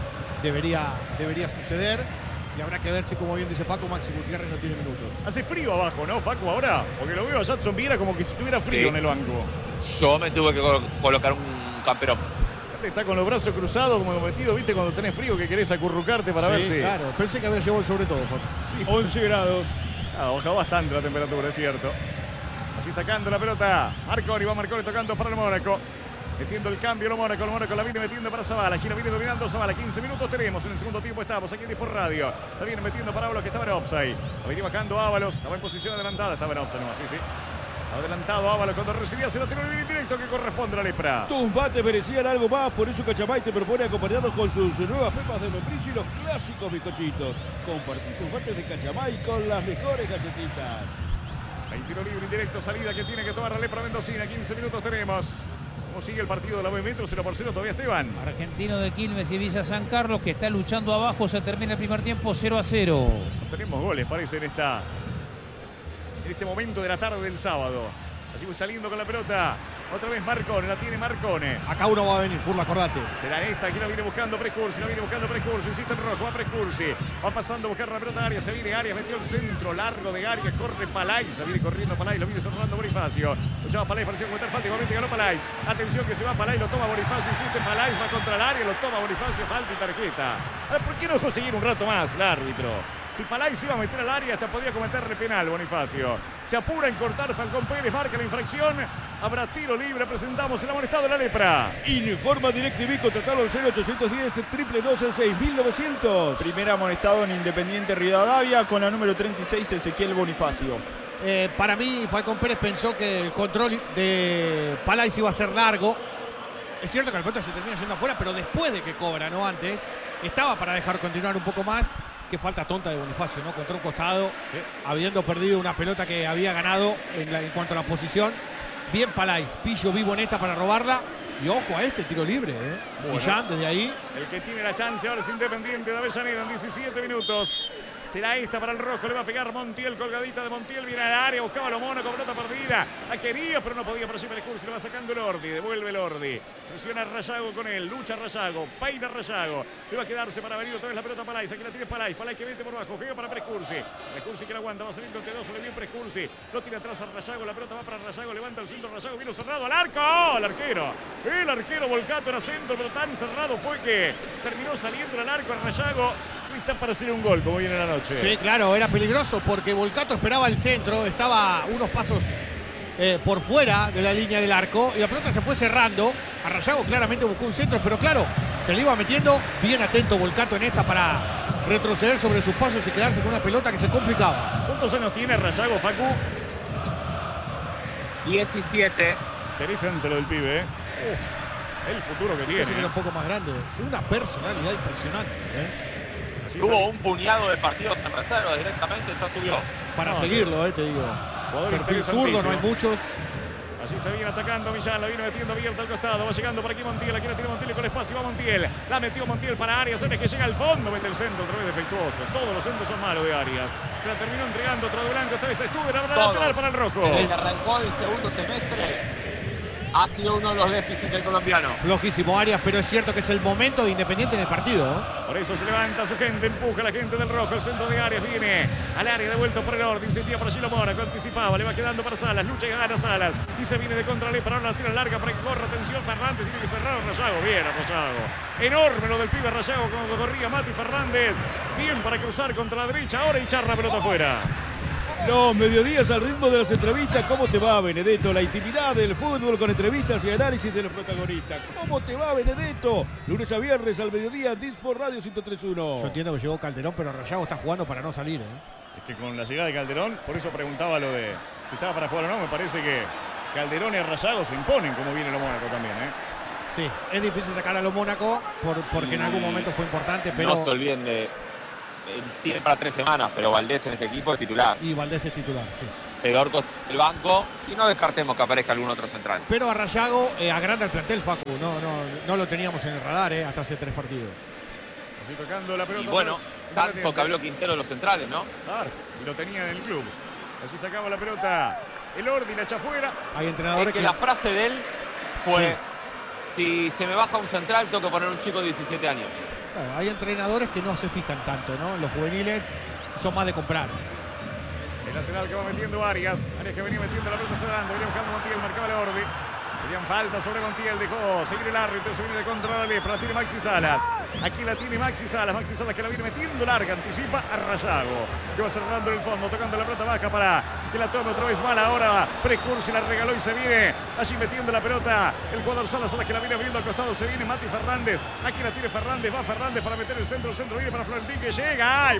debería suceder. Y habrá que ver si, como bien dice Facu, Maxi Gutiérrez no tiene minutos. Hace frío abajo, ¿no, Facu, ahora? Porque lo veo a Jackson Viera como que si tuviera frío Sí. en el banco. Yo me tuve que colocar un camperón. Está con los brazos cruzados como metido, ¿viste? Cuando tenés frío que querés acurrucarte para ver si... Claro, pensé que había llevado el sobre todo, Facu. Sí. 11 grados. Ah, bajó bastante la temperatura, es cierto. Así sacando la pelota. Marconi, va Marconi tocando para el Mónaco. Metiendo el cambio el Mónaco la viene metiendo para Zavala. Gira viene dominando Zavala. 15 minutos tenemos. En el segundo tiempo estamos aquí en Sport Radio. La viene metiendo para Ábalos que estaba en offside. La venía bajando Ábalos. Estaba en posición adelantada. Estaba en offside nomás, sí. Adelantado Ábalos cuando recibía. Se lo tiró bien directo que corresponde a la Lepra. Tus bates merecían algo más, por eso Cachamay te propone acompañarlos con sus nuevas pepas de membrillo y los clásicos bizcochitos. Compartí tus bates de Cachamay con las mejores galletitas. Hay tiro libre indirecto, salida que tiene que tomar la Lepra Mendocina. 15 minutos tenemos. ¿Cómo sigue el partido de la B-Metro? 0-0 todavía Esteban. Argentino de Quilmes y Villa San Carlos que está luchando abajo. Se termina el primer tiempo 0-0. Tenemos goles, parece, en este momento de la tarde del sábado. Así voy saliendo con la pelota. Otra vez Marcone, la tiene Marcone. Acá uno va a venir, Furla, acordate. Será esta, aquí la viene buscando Prescursi, insiste en rojo, va Prescursi. Va pasando a buscar la pelota a Arias, se viene Arias, metió el centro largo de Arias, corre Palais, la viene corriendo Palais, lo viene cerrando Bonifacio. Luchaba Palais, pareció cometer falta, igualmente ganó Palais. Atención que se va Palais, lo toma Bonifacio, insiste Palais, va contra el área, lo toma Bonifacio, falta y tarjeta. Ahora, ¿por qué no dejó seguir un rato más el árbitro? Si Palais iba a meter al área, hasta podía cometerle penal Bonifacio. Se apura en cortar Falcón Pérez, marca la infracción. Habrá tiro libre, presentamos el amonestado de la Lepra. Informa DirecTV, contratalo al 0810 222 6900. Primer amonestado en Independiente Rivadavia con la número 36, Ezequiel Bonifacio. Para mí, Falcón Pérez pensó que el control de Palais iba a ser largo. Es cierto que el pelota se termina yendo afuera, pero después de que cobra, no antes. Estaba para dejar continuar un poco más. Qué falta tonta de Bonifacio, ¿no? Contra un costado, habiendo perdido una pelota que había ganado en cuanto a la posición. Bien Palais, pillo vivo en esta para robarla. Y ojo a este tiro libre, Bueno. Millán desde ahí. El que tiene la chance ahora es Independiente de Avellaneda en 17 minutos. Será esta para el rojo, le va a pegar Montiel, colgadita de Montiel, viene al área, buscaba a lo Mónaco, pelota perdida. La quería, pero no podía, por allí Prescursi, le va sacando el Ordi, devuelve el Ordi. Presiona Rayago con él, lucha Rayago, peina Rayago. Le va a quedarse para venir otra vez la pelota Palais, aquí la tiene Palais que mete por abajo, juega para Prescursi. Prescursi que la aguanta, va saliendo entre dos, le viene Prescursi. Lo tira atrás a Rayago, la pelota va para Rayago, levanta el centro Rayago, vino cerrado al arco. ¡Oh, el arquero! El arquero Volcato era centro, pero tan cerrado fue que terminó saliendo al arco a Rayago. Y está para hacer un gol, como viene la noche. Sí, claro, era peligroso porque Volcato esperaba el centro, estaba unos pasos por fuera de la línea del arco y la pelota se fue cerrando. A Rayago claramente buscó un centro, pero claro, se le iba metiendo. Bien atento Volcato en esta para retroceder sobre sus pasos y quedarse con una pelota que se complicaba. ¿Cuántos años tiene Rayago, Facu? 17. Interesante lo del pibe, el futuro que tiene. Parece que era un poco más grande. Una personalidad impresionante, Así Tuvo sale. un puñado de partidos en reserva, directamente ya subió. Para No, seguirlo, te digo. Jugador Perfil zurdo, no hay interesantísimo. muchos. Así se viene atacando Millán, la viene metiendo abierta al costado, va llegando por aquí Montiel, aquí la tiene Montiel con espacio, va Montiel, la metió Montiel para Arias, es que llega al fondo, mete el centro, otra vez defectuoso, todos los centros son malos de Arias, se la terminó entregando otro de Blanco, esta vez estuvo en la lateral para el rojo. Desde que arrancó el segundo semestre, ha sido uno de los déficits del colombiano. Flojísimo Arias, pero es cierto que es el momento de Independiente en el partido. Por eso se levanta su gente, empuja a la gente del rojo, el centro de Arias viene al área, devuelto por el orden, insistía por allí lo Mónaco, anticipaba, le va quedando para Salas, lucha y gana Salas, y se viene de contra para ahora la tira larga para que corra, atención Fernández, tiene que cerrar a Rayago, bien a Rayago, enorme lo del pibe Rayago cuando corría Mati Fernández, bien para cruzar contra la derecha, ahora y charra pelota afuera. Los mediodías al ritmo de las entrevistas. ¿Cómo te va, Benedetto? La intimidad del fútbol con entrevistas y análisis de los protagonistas. ¿Cómo te va, Benedetto? Lunes a viernes al mediodía, Disport Radio 103.1. Yo entiendo que llegó Calderón, pero Rayago está jugando para no salir. Es que con la llegada de Calderón, por eso preguntaba lo de si estaba para jugar o no, me parece que Calderón y Rayago se imponen como viene lo Mónaco también, Sí, es difícil sacar a lo Mónaco porque en algún momento fue importante, pero No se olviden de tiene para 3 semanas, pero Valdés en este equipo es titular. Y Valdés es titular, sí. Fedorco el banco y no descartemos que aparezca algún otro central. Pero a Rayago agranda el plantel, Facu. No lo teníamos en el radar hasta hace 3 partidos. Así tocando la pelota. Y bueno, tanto que habló Quintero de los centrales, ¿no? Claro, y lo tenía en el club. Así sacaba la pelota el Ordi, la echa afuera. Hay entrenadores es que la frase de él fue: si se me baja un central, tengo que poner un chico de 17 años. Claro, hay entrenadores que no se fijan tanto, ¿no? Los juveniles son más de comprar. El lateral que va metiendo Arias. Arias que venía metiendo la pelota hacia adelante. Venía buscando Montiel, marcaba el Ordi. Pedían falta sobre Montiel, dejó seguir el árbitro, se viene de contra la Lepra, la tiene Maxi Salas. Aquí la tiene Maxi Salas que la viene metiendo larga, anticipa a Rayago, que va cerrando en el fondo, tocando la pelota baja para que la tome otra vez mal. Ahora Precursi la regaló y se viene allí metiendo la pelota. El jugador Salas que la viene abriendo al costado, se viene Mati Fernández. Aquí la tiene Fernández, va Fernández para meter el centro viene para Florentín que llega, y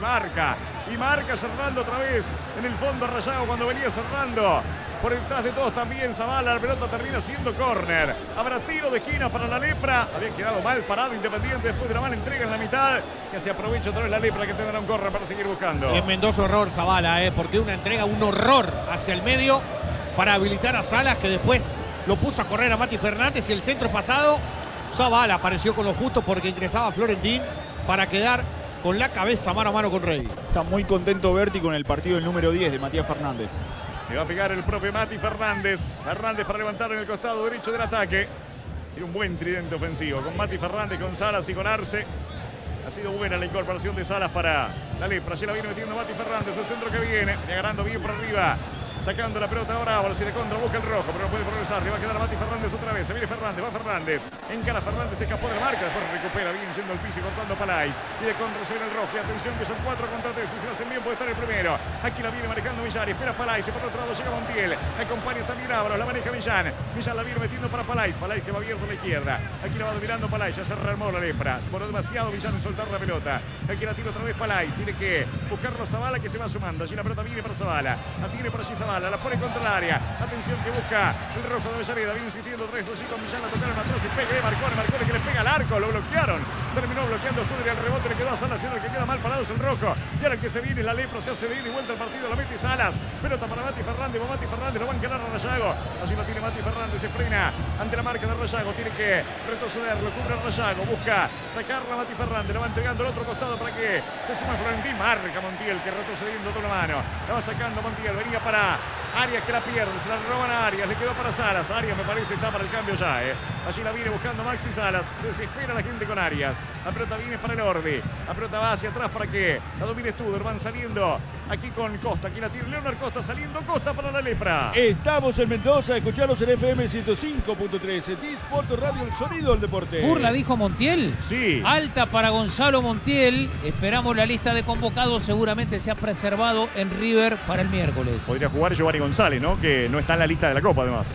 marca cerrando otra vez en el fondo Rayago cuando venía cerrando. Por detrás de todos también Zavala, la pelota termina siendo córner. Habrá tiro de esquina para la Lepra. Había quedado mal parado Independiente después de la mala entrega en la mitad. Que se aprovecha otra vez la Lepra, que tendrá un córner para seguir buscando. Es Mendoza horror Zavala, porque una entrega, un horror hacia el medio para habilitar a Salas, que después lo puso a correr a Mati Fernández, y el centro pasado, Zavala apareció con lo justo porque ingresaba Florentín para quedar con la cabeza mano a mano con Rey. Está muy contento Berti con el partido del número 10 de Matías Fernández. Le va a pegar el propio Mati Fernández. Fernández para levantar en el costado derecho del ataque. Tiene un buen tridente ofensivo con Mati Fernández, con Salas y con Arce. Ha sido buena la incorporación de Salas para la Lepra. Se la viene metiendo Mati Fernández. El centro que viene ganando bien por arriba. Sacando la pelota ahora, si de contra busca el rojo, pero no puede progresar. Le va a quedar a Mati Fernández otra vez. Se viene Fernández, va Fernández. Encara Fernández, se escapó de la marca. Después recupera bien siendo el piso y cortando Palais. Y de contra se viene el rojo. Y atención que son 4 contra 3. Si se lo hacen bien puede estar el primero. Aquí la viene manejando Millán. Espera Palais. Y por otro lado llega Montiel. Acompaña también Ábalos. La maneja Millán. Millán la viene metiendo para Palais. Palais que va abierto a la izquierda. Aquí la va dominando Palais. Ya se rearmó la Lepra. Por demasiado Millán en soltar la pelota. Aquí la tira otra vez Palais. Tiene que buscarlo a Zavala, que se va sumando. Allí la pelota viene para Zavala. La tiene por allí Zavala. La pone contra la área. Atención que busca el rojo de Avellaneda. Viene insistiendo tres así con Millán. La tocaron atrás y pega. Marcone que le pega al arco. Lo bloquearon. Terminó bloqueando Studer y al rebote le quedó a Salas. El que queda mal parado es el rojo. Y ahora el que se viene la Lepra. Se hace de ida y vuelta al partido. La mete Salas. Pelota para Mati Fernández. Va Mati Fernández. Lo va a encarar a Rayago. Así lo tiene Mati Fernández. Se frena ante la marca de Rayago. Tiene que retroceder. Lo cubre Rayago. Busca sacarla a Mati Fernández. Lo va entregando al otro costado para que se suma Florentín. Marca Montiel que retrocediendo con la mano. La va sacando Montiel. Venía para Arias que la pierde. Se la roban a Arias. Le quedó para Salas. Arias me parece está para el cambio ya. Allí la viene buscando Maxi Salas. Se desespera la gente con Arias. La pelota viene para el Ordi. La pelota va hacia atrás para que la domine Studer. Van saliendo aquí con Costa. Aquí la tiene Leonard Costa. Saliendo Costa para la Lepra. Estamos en Mendoza. Escucharos en FM 105.3. T-Sport Radio, el sonido del deporte. ¿Furla dijo Montiel? Sí. Alta para Gonzalo Montiel. Esperamos la lista de convocados. Seguramente se ha preservado en River para el miércoles. Podría jugar Giovanni González, ¿no? Que no está en la lista de la Copa, además.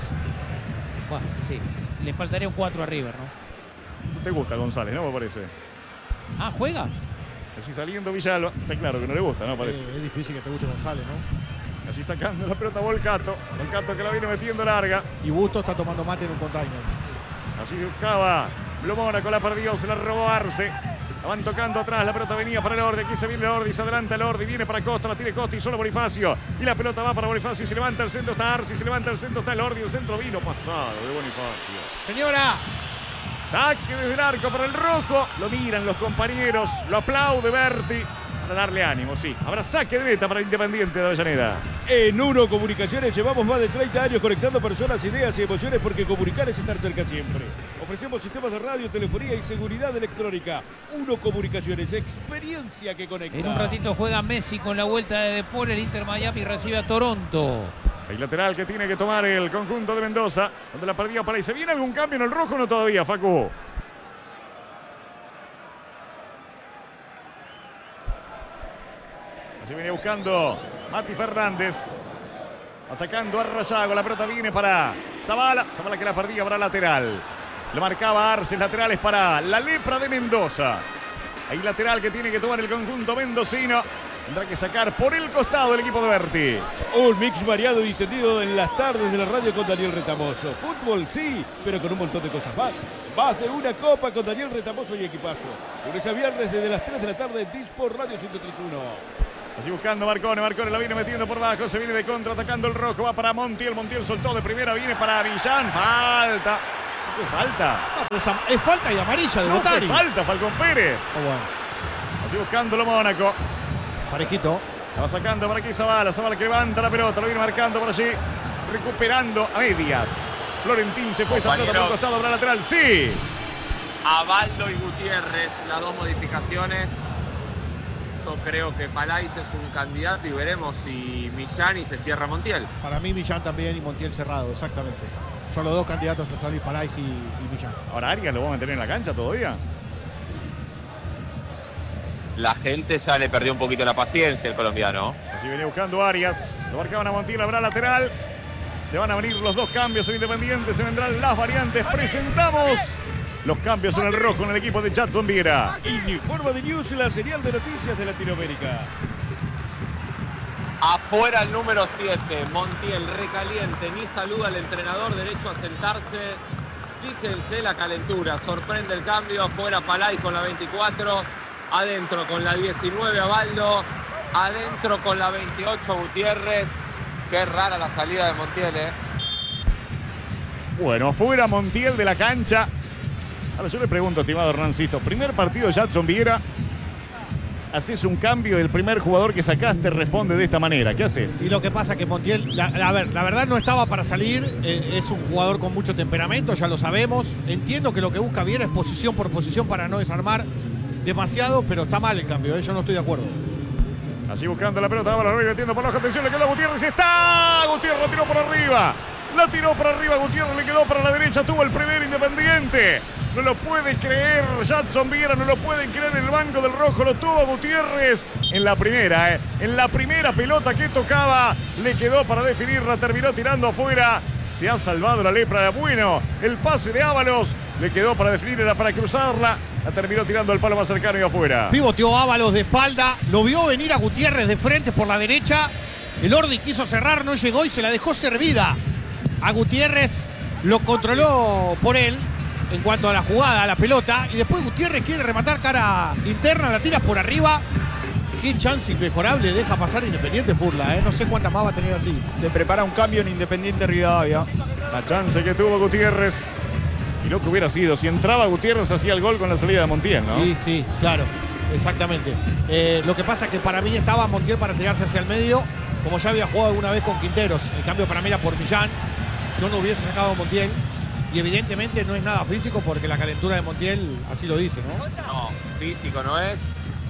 Bueno, sí. Le faltaría un 4 a River, ¿no? No te gusta González, ¿no? Me parece. Ah, ¿juega? Así saliendo Villalba. Está claro que no le gusta, ¿no? Parece. Es difícil que te guste González, ¿no? Así sacando la pelota Volcato. Volcato que la viene metiendo larga. Y Busto está tomando mate en un container. Así buscaba Blomónaco, la perdió, se la robó Arce. La van tocando atrás, la pelota venía para el Ordi. Aquí se viene el Ordi, se adelanta el Ordi, viene para Costa, la tiene Costa y solo Bonifacio. Y la pelota va para Bonifacio y se levanta el centro, está Arce, se levanta el centro, está el Ordi, el centro vino pasado de Bonifacio. Señora, Saque desde el arco para el rojo. Lo miran los compañeros, lo aplaude Berti. Para darle ánimo, sí. Habrá saque de meta para Independiente de Avellaneda. En Uno Comunicaciones llevamos más de 30 años conectando personas, ideas y emociones, porque comunicar es estar cerca siempre. Ofrecemos sistemas de radio, telefonía y seguridad electrónica. Uno Comunicaciones, experiencia que conecta. En un ratito juega Messi con la vuelta de Depor. El Inter Miami recibe a Toronto. El lateral que tiene que tomar el conjunto de Mendoza, donde la perdía para ahí. ¿Se viene algún cambio en el rojo o no todavía, Facu? Así viene buscando Mati Fernández. Va sacando a Rayago. La pelota viene para Zavala. Zavala que la perdía para lateral. Lo marcaba Arce. Laterales para la Lepra de Mendoza. Hay lateral que tiene que tomar el conjunto mendocino. Tendrá que sacar por el costado el equipo de Berti. Un mix variado y distendido en las tardes de la radio con Daniel Retamoso. Fútbol sí, pero con un montón de cosas más. Más de una copa con Daniel Retamoso y equipazo. Lunes a viernes desde las 3 de la tarde en Disport Radio 103.1. Así buscando Marcone, Marcone la viene metiendo por abajo, se viene de contra, atacando el rojo, va para Montiel, Montiel soltó de primera, viene para Millán, falta. ¿Qué falta? Ah, pues es falta y amarilla de No fue Botari. falta, Falcón Pérez. Oh, bueno. Así buscándolo Mónaco. Parejito. La va sacando por aquí Zavala, Zavala que levanta la pelota, lo viene marcando por allí, recuperando a medias. Florentín se fue, esa pelota por el costado, habrá lateral, sí. Abaldo y Gutiérrez, las dos modificaciones. Yo creo que Palais es un candidato y veremos si Millán y se cierra Montiel. Para mí Millán también y Montiel cerrado, exactamente. Son los dos candidatos a salir, Palais y Millán. Ahora Arias lo va a mantener en la cancha todavía. La gente ya le perdió un poquito la paciencia, el colombiano. Así venía buscando Arias, lo marcaban a Montiel, habrá lateral. Se van a abrir los dos cambios en Independiente, se vendrán las variantes. Presentamos los cambios en el rojo en el equipo de Jadson Viera. Informa de News, la señal de noticias de Latinoamérica. Afuera el número 7, Montiel recaliente, ni saluda al entrenador, derecho a sentarse. Fíjense la calentura, sorprende el cambio. Afuera Palais con la 24, adentro con la 19 Abaldo, adentro con la 28 Gutiérrez. Qué rara la salida de Montiel, Bueno, afuera Montiel de la cancha. Ahora yo le pregunto, estimado Hernancito, primer partido de Jadson Viera, haces un cambio, el primer jugador que sacaste responde de esta manera, ¿qué haces? Y lo que pasa que Montiel, la verdad no estaba para salir, es un jugador con mucho temperamento, ya lo sabemos. Entiendo que lo que busca Viera es posición por posición para no desarmar demasiado, pero está mal el cambio, yo no estoy de acuerdo. Así buscando la pelota, ahora metiendo por abajo, atención, le quedó a Gutiérrez, ¡está! Gutiérrez la tiró por arriba, Gutiérrez le quedó para la derecha, tuvo el primer Independiente. No lo puede creer Jadson Viera, no lo pueden creer en el banco del rojo, lo tuvo Gutiérrez en la primera, En la primera pelota que tocaba, le quedó para definirla, terminó tirando afuera. Se ha salvado la lepra, bueno, el pase de Ábalos, le quedó para definirla, para cruzarla, la terminó tirando al palo más cercano y afuera. Pivoteó Ábalos de espalda, lo vio venir a Gutiérrez de frente por la derecha, el Ordi quiso cerrar, no llegó y se la dejó servida a Gutiérrez, lo controló por él en cuanto a la jugada, a la pelota, y después Gutiérrez quiere rematar cara interna, la tira por arriba. Qué chance inmejorable deja pasar Independiente Furla, no sé cuántas más va a tener así. Se prepara un cambio en Independiente Rivadavia. La chance que tuvo Gutiérrez. Y lo que hubiera sido, si entraba Gutiérrez hacía el gol con la salida de Montiel, ¿no? Sí, claro, exactamente. Lo que pasa es que para mí estaba Montiel para tirarse hacia el medio, como ya había jugado alguna vez con Quinteros. El cambio para mí era por Millán. Yo no hubiese sacado a Montiel. Y evidentemente no es nada físico porque la calentura de Montiel así lo dice, ¿no? No, físico no es.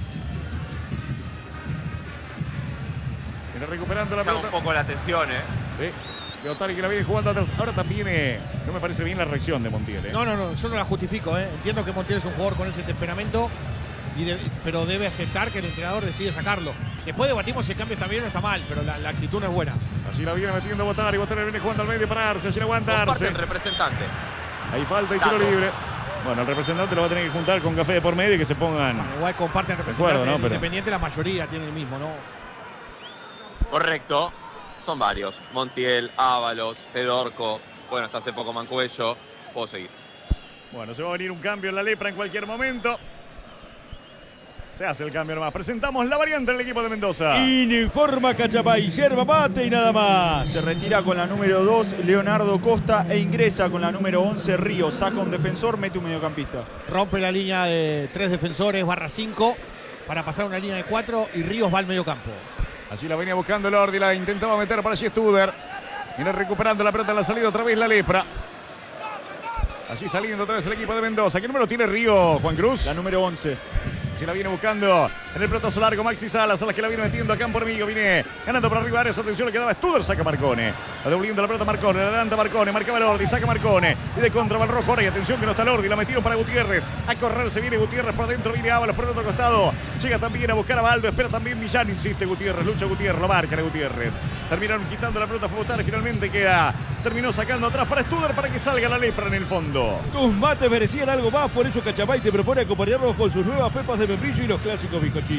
Viene recuperando la Llama pelota. un poco la atención, Sí. Leotari que la viene jugando atrás. Ahora también no me parece bien la reacción de Montiel. No, yo no la justifico, Entiendo que Montiel es un jugador con ese temperamento, pero debe aceptar que el entrenador decide sacarlo. Después debatimos si el cambio está bien o está mal, pero la actitud no es buena. Así la viene metiendo Botari. Botari viene jugando al medio para Arce. Así la aguanta Comparte Arce. el representante. Ahí falta y tiro Tato. libre. Bueno, el representante lo va a tener que juntar con café de por medio y que se pongan. Bueno, igual comparten representantes acuerdo, ¿no? del Pero- Independiente, la mayoría tiene el mismo, ¿no? Correcto. Son varios. Montiel, Ábalos, Fedorco. Bueno, hasta hace poco Mancuello. Puedo seguir. Bueno, se va a venir un cambio en la lepra en cualquier momento. Se hace el cambio nomás. Presentamos la variante del equipo de Mendoza. Informa Cachapay, yerba mate y nada más. Se retira con la número 2 Leonardo Costa e ingresa con la número 11 Ríos. Saca un defensor, mete un mediocampista. Rompe la línea de 3 defensores, /5, para pasar una línea de 4 y Ríos va al medio campo. Así la venía buscando el Ordi, la intentaba meter para allí Studer. Viene recuperando la pelota en la salida, otra vez la lepra. Así saliendo otra vez el equipo de Mendoza. ¿Qué número tiene Río, Juan Cruz? La número 11. Se la viene buscando en el pelotazo largo Maxi Salas, que la viene metiendo a campo enemigo, viene ganando por arriba Arias, atención, le quedaba Studer, saca Marcone, va devolviendo la pelota Marcone, adelanta Marcone, marcaba Lordi, saca Marcone, y de contra va el rojo ahora, y atención que no está Lordi, la metieron para Gutiérrez, a correr se viene Gutiérrez por dentro, viene Ábalos por el otro costado, llega también a buscar a Baldo, espera también Millán, insiste Gutiérrez, lucha Gutiérrez, lo marca Gutiérrez, terminaron quitando la pelota, fue Botari, finalmente queda, terminó sacando atrás para Studer para que salga la lepra en el fondo. Tus mates merecían algo más, por eso Cachapay te propone acompañarnos con sus nuevas pepas de membrillo y los clásicos bizcochitos.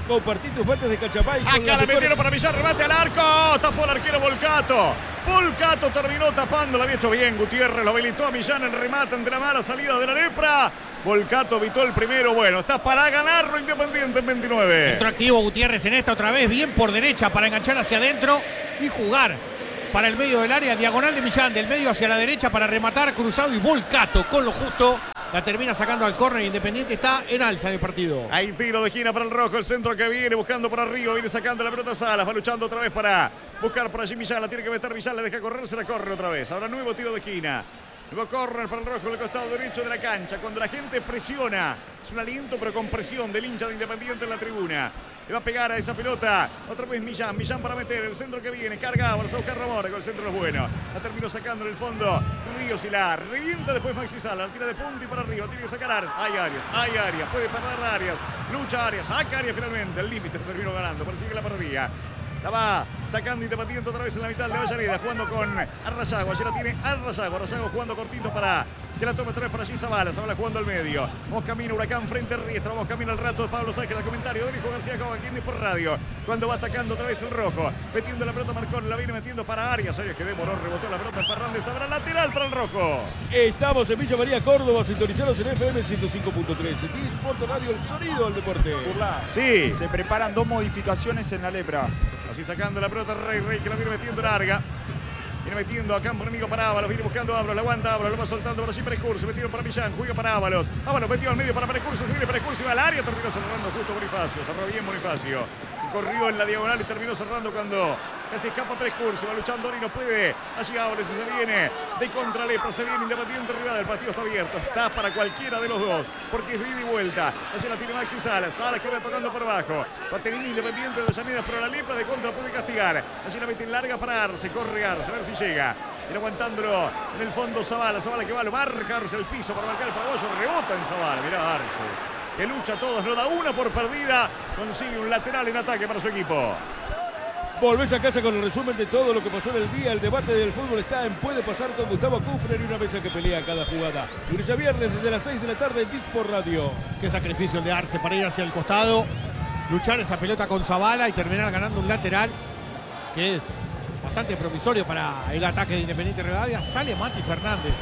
Compartí tus fuentes de Cachapay. Acá la metieron para Millán, remate al arco. Tapó el arquero Volcato. Volcato terminó tapando, lo había hecho bien Gutiérrez, lo habilitó a Millán en remate ante la mala salida de la lepra. Volcato evitó el primero. Bueno, está para ganarlo Independiente en 29. Entró activo Gutiérrez en esta otra vez, bien por derecha para enganchar hacia adentro y jugar para el medio del área, diagonal de Millán, del medio hacia la derecha para rematar, cruzado, y Volcato con lo justo la termina sacando al córner. Independiente está en alza en el partido. Hay tiro de esquina para el rojo, el centro que viene buscando por arriba, viene sacando la pelota a Salas, va luchando otra vez para buscar por allí Millán, la tiene que meter Millán, la deja correr, se la corre otra vez. Ahora nuevo tiro de esquina. Nuevo córner para el rojo en el costado derecho de la cancha. Cuando la gente presiona, es un aliento pero con presión del hincha de Independiente en la tribuna. Le va a pegar a esa pelota. Otra vez Millán. Millán para meter. El centro que viene. Carga. Vamos a buscar Ramón. Con el centro es bueno. La terminó sacando en el fondo. Ríos y la revienta después Maxi Sala. La tira de punta y para arriba. Tiene que sacar Arias. Hay Arias. Hay Arias. Puede perder Arias. Lucha Arias. Saca Arias finalmente. El límite terminó ganando. Parece que la perdía. La va sacando Independiente otra vez en la mitad de Avellaneda, jugando con Arrazago. Allí la tiene Arrazago. Arrazago jugando cortito para que la tome otra vez para allí Zavala. Zavala jugando al medio. Vamos camino Huracán frente a Riestra. Vamos camino al rato de Pablo Sánchez. El comentario de Hijo García Cova, aquí por radio. Cuando va atacando otra vez el rojo. Metiendo la pelota Marcón. La viene metiendo para Arias. Arias que demoró. Rebotó la pelota en Fernández. Habrá lateral para el rojo. Estamos en Villa María, Córdoba. Sintonizados en FM 105.3. Sport Radio, el sonido del deporte. Sí. Se preparan dos modificaciones en la lepra. Así sacando la pelota Rey que la viene metiendo larga. Viene metiendo a campo enemigo para Ábalos. Viene buscando a Ábalos. La aguanta Ábalos. Lo va soltando por allí Perescurso. Metieron para Millán. Juega para Ábalos. Ábalos metido al medio para Perescurso. Se viene Perescurso y va al área. Terminó cerrando justo Bonifacio. Cerró bien Bonifacio. Corrió en la diagonal y terminó cerrando cuando casi escapa Perescurso. Va luchando y no puede. Allí Ábalos y se viene de contra Lepra. Se viene Independiente rival. El partido está abierto. Está para cualquiera de los dos. Porque es de ida y vuelta. Así la tiene Maxi Salas. Salas que va tocando por abajo. Va teniendo Independiente de Avellaneda, pero la Lepra de contra puede castigar. Así la mete larga para Arce. Corre Arce. A ver si llega. Y aguantándolo en el fondo Zavala. Zavala que va a marcarse el piso para marcar el paraguayo. Rebota en Zavala. Mirá Arce. Que lucha a todos. No da una por perdida. Consigue un lateral en ataque para su equipo. Volvés a casa con el resumen de todo lo que pasó en el día. El debate del fútbol está en Puede Pasar con Gustavo Kufner y una mesa que pelea cada jugada. Lunes a viernes desde las 6 de la tarde en Sport Radio. Qué sacrificio el de Arce para ir hacia el costado, luchar esa pelota con Zavala y terminar ganando un lateral que es bastante promisorio para el ataque de Independiente Rivadavia. Sale Mati Fernández.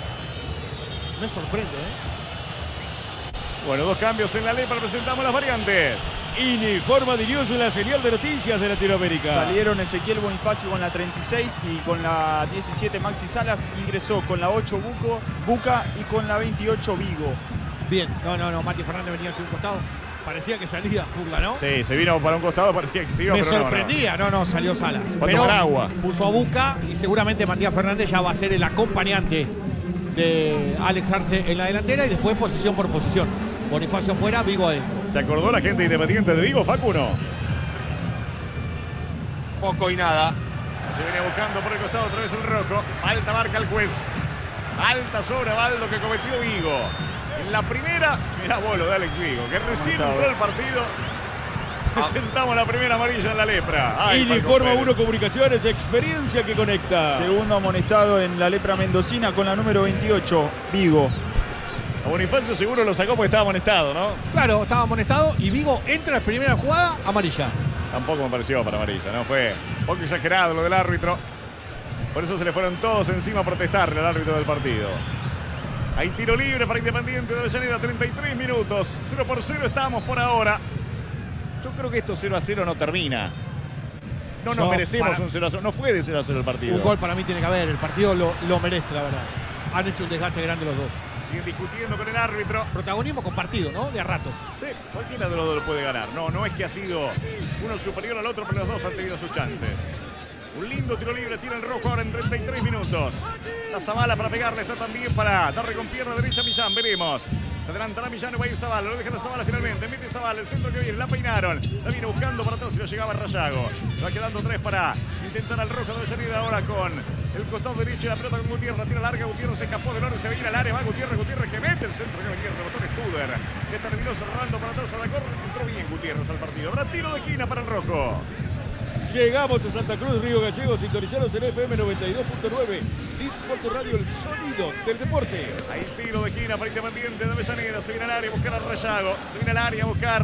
Me sorprende, Bueno, dos cambios en la Lepra. Presentamos las variantes. Informa Dirius en la señal de noticias de Latinoamérica. Salieron Ezequiel Bonifacio con la 36 y con la 17 Maxi Salas. Ingresó con la 8 Buca y con la 28 Vigo. Bien, no, Mati Fernández venía hacia un costado. Parecía que salía Furla, ¿no? Sí, se vino para un costado, parecía que se iba, Me pero sorprendía, no, salió Salas. Va a Pero tomar agua. puso a Buca y seguramente Matías Fernández ya va a ser el acompañante de Alex Arce en la delantera y después posición por posición. Bonifacio fuera, Vigo adentro. ¿Se acordó la gente Independiente de Vigo, Facu, no? Poco y nada. Se viene buscando por el costado otra vez el rojo. Falta marca el juez. Falta sobre Baldo que cometió Vigo. En la primera, mirá bolo de Alex Vigo, que recién entró el partido. Presentamos la primera amarilla en la Lepra. Ay, Informa 1 Comunicaciones, experiencia que conecta. Segundo amonestado en la Lepra mendocina con la número 28, Vigo. A Bonifacio seguro lo sacó porque estaba amonestado, ¿no? Claro, estaba amonestado y Vigo entra en primera jugada, amarilla. Tampoco me pareció para amarilla, ¿no? Fue un poco exagerado lo del árbitro. Por eso se le fueron todos encima a protestarle al árbitro del partido. Hay tiro libre para Independiente de Avellaneda, 33 minutos. 0-0 estamos por ahora. Yo creo que esto 0-0 no termina. No nos merecemos un 0-0. No fue de 0-0 el partido. Un gol para mí tiene que haber. El partido lo merece, la verdad. Han hecho un desgaste grande los dos. Siguen discutiendo con el árbitro. Protagonismo compartido, ¿no? De a ratos. Sí, cualquiera de los dos lo puede ganar. No es que ha sido uno superior al otro, pero los dos han tenido sus chances. Un lindo tiro libre, tira el rojo ahora en 33 minutos. La Zavala para pegarle, está también para darle con pierna derecha a Millán, veremos. Se adelantará Millán y va a ir Zavala, lo deja la Zavala finalmente, mete Zavala, el centro que viene, la peinaron. La viene buscando para atrás y lo llegaba Rayago. Le va quedando 3 para intentar al rojo de salida ahora con el costado derecho y la pelota con Gutiérrez, la tira larga, Gutiérrez se escapó del oro, se viene al área, va Gutiérrez que mete el centro que venía, rebotó Studer, que terminó cerrando para atrás a la corre, entró bien Gutiérrez al partido. Habrá tiro de esquina para el rojo. Llegamos a Santa Cruz, Río Gallegos, sintonizados en FM 92.9. Sport Radio, el sonido del deporte. Hay tiro de esquina para Independiente de Avellaneda. Se viene al área a buscar a Rayago. Se viene al área a buscar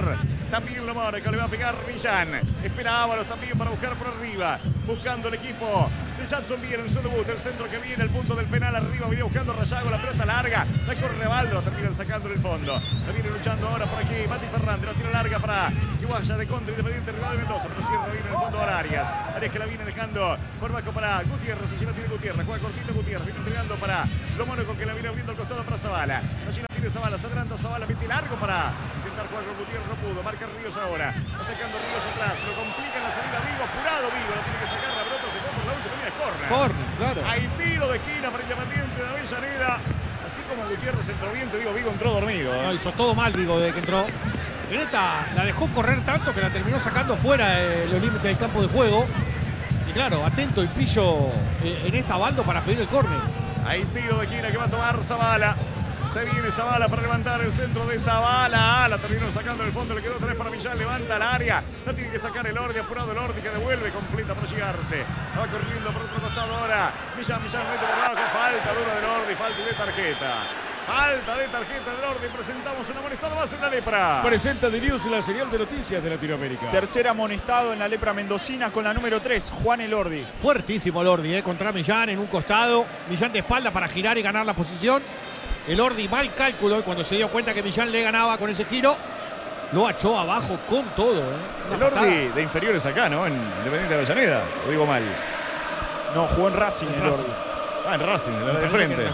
También lo marca, le va a pegar Millán. Espera Ábalos también para buscar por arriba. Buscando el equipo de Jacksonville en su debut. El centro que viene, el punto del penal arriba. Viene buscando Rayago, la pelota larga. La corre Baldo, terminan sacando en el fondo. La viene luchando ahora por aquí Mati Fernández. La tira larga para que vaya de contra Independiente Rival de Mendoza. Pero cierra bien en el fondo a Arias. Arias que la viene dejando por bajo para Gutiérrez. Allí la tiene Gutiérrez. Juega cortito Gutiérrez. Viene entregando para Lo Mónaco que la viene abriendo al costado para Zavala. Allí la tiene Zavala. Se adelanta Zavala. Mete largo para intentar jugar con Gutiérrez. No pudo. Marca Ríos ahora. Va sacando Ríos atrás. Lo complica en la salida Vigo. Apurado Vigo. La tiene que sacar. La pelota se fue por la última línea. Es córner. Córner, claro. Hay tiro de esquina para Independiente de Avellaneda. Así como Gutiérrez entró bien, te digo, Vigo entró dormido. No, hizo todo mal Vigo desde que entró. En esta la dejó correr tanto que la terminó sacando fuera de los límites del campo de juego. Y claro, atento el pillo en esta Baldo para pedir el córner. Hay tiro de esquina que va a tomar Zavala. Se viene Zavala para levantar el centro de Zavala. La terminó sacando en el fondo, le quedó 3 para Millán. Levanta el área. La tiene que sacar el Ordi, apurado el Ordi que devuelve completa para llegarse. Va corriendo por otro costado ahora. Millán mete por abajo. Falta dura del Ordi, falta de tarjeta. Falta de tarjeta del Ordi. Presentamos un amonestado más en la lepra. Presenta de News la señal de noticias de Latinoamérica. Tercer amonestado en la lepra mendocina con la número 3, Juan Elordi. Fuertísimo el Ordi, contra Millán en un costado. Millán de espalda para girar y ganar la posición. El Ordi mal cálculo y cuando se dio cuenta que Millán le ganaba con ese giro, lo echó abajo con todo. El Ordi de inferiores acá, ¿no? En Independiente de Avellaneda. ¿O digo mal? No, jugó en Racing el Ordi. En Racing, la de frente.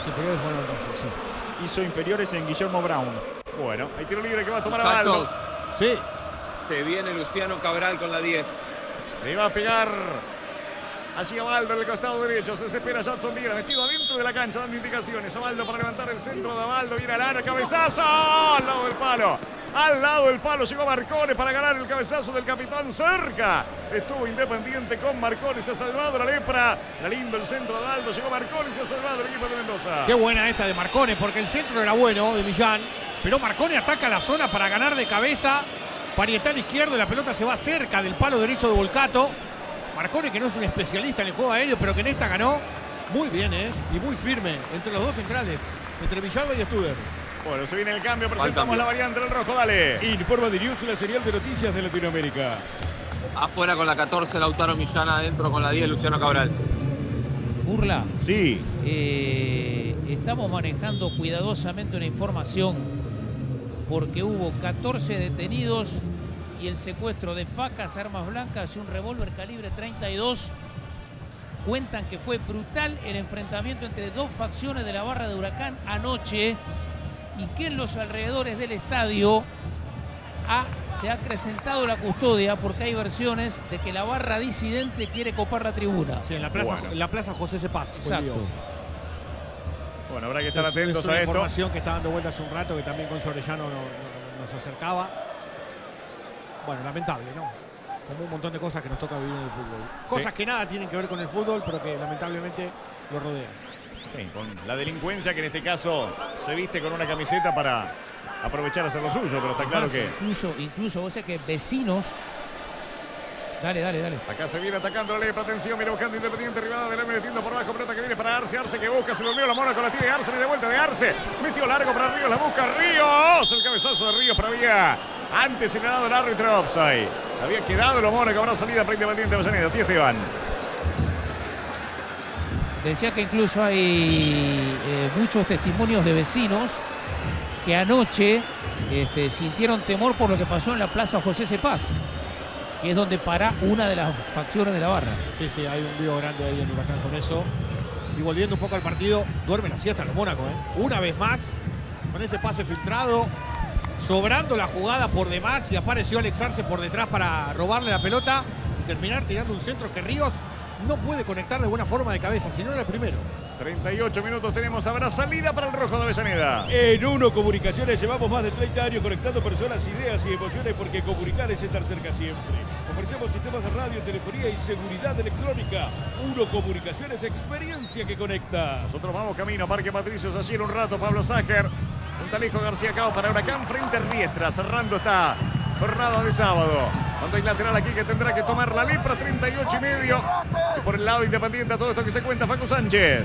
Hizo inferiores en Guillermo Brown. Bueno, hay tiro libre que va a tomar a Muchachos, Baldo. Sí. se viene Luciano Cabral con la 10. Le va a pegar hacia Baldo en el costado derecho. Se desespera Jacksonville, metido adentro de la cancha dando indicaciones. A Baldo para levantar el centro de Baldo. Viene al área, cabezazo al lado del palo. Al lado del palo llegó Marcone para ganar el cabezazo del capitán. Cerca estuvo Independiente con Marcone. Se ha salvado la lepra. La lindo el centro de Baldo. Llegó Marcone y se ha salvado el equipo de Mendoza. Qué buena esta de Marcone, porque el centro era bueno de Millán. Pero Marcone ataca la zona para ganar de cabeza. Parietal izquierdo y la pelota se va cerca del palo derecho de Volcato. Marcone, que no es un especialista en el juego aéreo, pero que en esta ganó muy bien, y muy firme entre los dos centrales, entre Villalba y Studer. Bueno, se viene el cambio, presentamos la variante del rojo, dale. Informa de News la señal de noticias de Latinoamérica. Afuera con la 14, Lautaro Millán. Adentro con la 10, Luciano Cabral. Burla. Sí. Estamos manejando cuidadosamente una información porque hubo 14 detenidos y el secuestro de facas, armas blancas y un revólver calibre 32. Cuentan que fue brutal el enfrentamiento entre dos facciones de la barra de Huracán anoche y que en los alrededores del estadio se ha acrecentado la custodia porque hay versiones de que la barra disidente quiere copar la tribuna. Sí, en la plaza José Cepaz. Exacto. Bueno, habrá que estar atentos es una a esto. información que está dando vuelta hace un rato, que también con Sorellano nos acercaba. Bueno, lamentable, ¿no? Como un montón de cosas que nos toca vivir en el fútbol. Cosas que nada tienen que ver con el fútbol, pero que lamentablemente lo rodean. Sí, con la delincuencia que en este caso se viste con una camiseta para aprovechar a hacer lo suyo, pero está claro que... Incluso vos sabés que vecinos... Dale. Acá se viene atacando la lepra, atención, viene buscando Independiente, Rivadavia, metiendo por abajo, pelota que viene para Arce, Arce que busca, se durmió la mona con la tira de Arce, de vuelta de Arce, metió largo para Ríos, la busca Ríos, el cabezazo de Ríos, pero había antes señalado el árbitro offside, había quedado la mona que habrá salida para Independiente de Avellaneda, así Esteban. Decía que incluso hay muchos testimonios de vecinos que anoche sintieron temor por lo que pasó en la plaza José Cepaz, que es donde para una de las facciones de la barra. Sí, hay un lío grande ahí en Huracán con eso. Y volviendo un poco al partido, duermen la siesta los Mónaco, Una vez más, con ese pase filtrado, sobrando la jugada por demás, y apareció Alex Arce por detrás para robarle la pelota y terminar tirando un centro que Ríos no puede conectar de buena forma de cabeza, si no era el primero. 38 minutos tenemos, habrá salida para el rojo de Avellaneda. En Uno Comunicaciones llevamos más de 30 años conectando personas, ideas y emociones, porque comunicar es estar cerca siempre. Ofrecemos sistemas de radio, telefonía y seguridad electrónica. Uno Comunicaciones, experiencia que conecta. Nosotros vamos camino a Parque Patricios, allí en un rato Pablo Ságer, un Talejo García Cao para Huracán frente a Riestra, cerrando esta jornada de sábado. Cuando hay lateral aquí que tendrá que tomar la lepra, 38,5. Y por el lado Independiente a todo esto que se cuenta Facu Sánchez.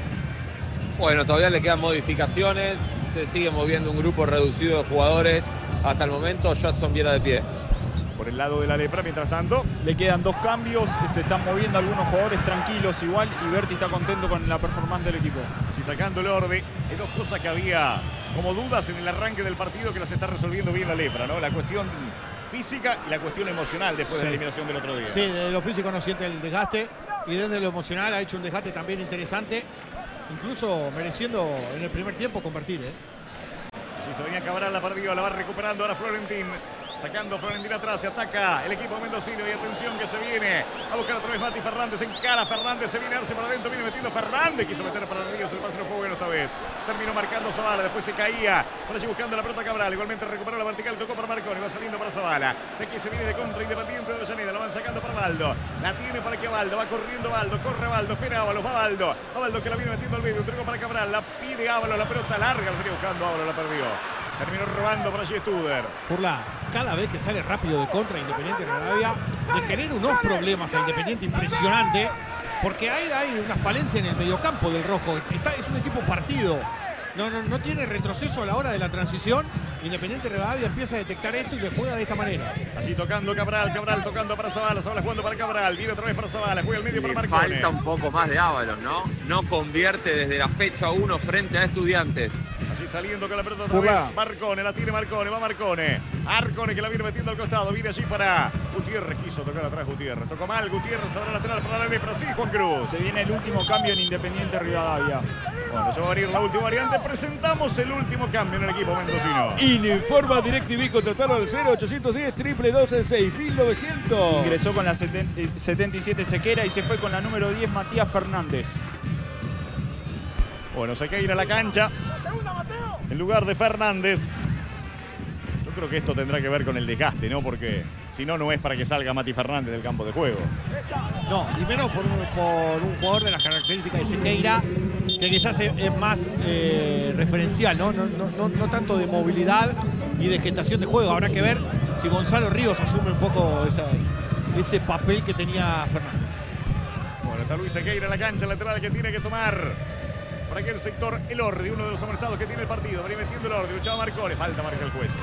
Bueno, todavía le quedan modificaciones, se sigue moviendo un grupo reducido de jugadores Hasta el momento, Jadson Viera de pie. Por el lado de la Lepra, mientras tanto. Le quedan 2 cambios, se están moviendo algunos jugadores tranquilos igual y Berti está contento con la performance del equipo. Sí, sacando el orden. Hay 2 cosas que había como dudas en el arranque del partido que las está resolviendo bien la Lepra, ¿no? La cuestión física y la cuestión emocional después de la eliminación del otro día. Sí, desde lo físico no siente el desgaste y desde lo emocional ha hecho un desgaste también interesante, incluso mereciendo en el primer tiempo convertir, Así se venía Cabral, la perdió, la va recuperando ahora Florentín. Sacando Florentín atrás, se ataca el equipo mendocino y atención que se viene a buscar otra vez Mati Fernández, encara Fernández, se viene a Arce para adentro, viene metiendo Fernández, quiso meter para Ríos, el pase no fue bueno esta vez, terminó marcando Zavala, después se caía, por allí buscando la pelota Cabral, igualmente recuperó la vertical, tocó para Marconi, va saliendo para Zavala, de aquí se viene de contra Independiente de Avellaneda, lo van sacando para Baldo, la tiene para que Baldo, va corriendo Baldo, corre Baldo, espera Ábalos, va Baldo, que la viene metiendo al medio, entregó para Cabral, la pide Ábalos, la pelota larga, la venía buscando Ábalos, la perdió. Terminó robando por allí Studer. Furla, cada vez que sale rápido de contra Independiente Rivadavia, le genera unos problemas a Independiente impresionante, porque hay una falencia en el mediocampo del rojo. Es un equipo partido. No tiene retroceso a la hora de la transición. Independiente Rivadavia empieza a detectar esto y le juega de esta manera. Allí tocando Cabral tocando para Zavala jugando para Cabral, viene otra vez para Zavala, juega al medio para Marconi. Falta un poco más de Ábalos, ¿no? No convierte desde la fecha 1 frente a Estudiantes. Allí saliendo con la pelota otra vez, Marcone, la tiene Marcone, va Marcone. Arcone que la viene metiendo al costado, viene allí para Gutiérrez, quiso tocar atrás Gutiérrez. Tocó mal Gutiérrez, ahora lateral para la Lepra, sí, Juan Cruz. Se viene el último cambio en Independiente Rivadavia. Bueno, se va a venir la última variante. Presentamos el último cambio en el equipo mendocino. Informa DirecTV, contratalo al 0810 222 6900. Ingresó con la 77 Sequera y se fue con la número 10 Matías Fernández. Bueno, Sequeira a la cancha en lugar de Fernández. Yo creo que esto tendrá que ver con el desgaste, ¿no? Porque si no, no es para que salga Mati Fernández del campo de juego. No, y menos por un jugador de las características de Sequeira, que quizás es más referencial, ¿no? No tanto de movilidad y de gestación de juego. Habrá que ver si Gonzalo Ríos asume un poco ese papel que tenía Fernández. Bueno, está Luis Sequeira en la cancha, lateral que tiene que tomar por aquel sector Elordi, uno de los amonestados que tiene el partido. Venía metiendo Elordi, luchaba Marcone, falta marca el juez.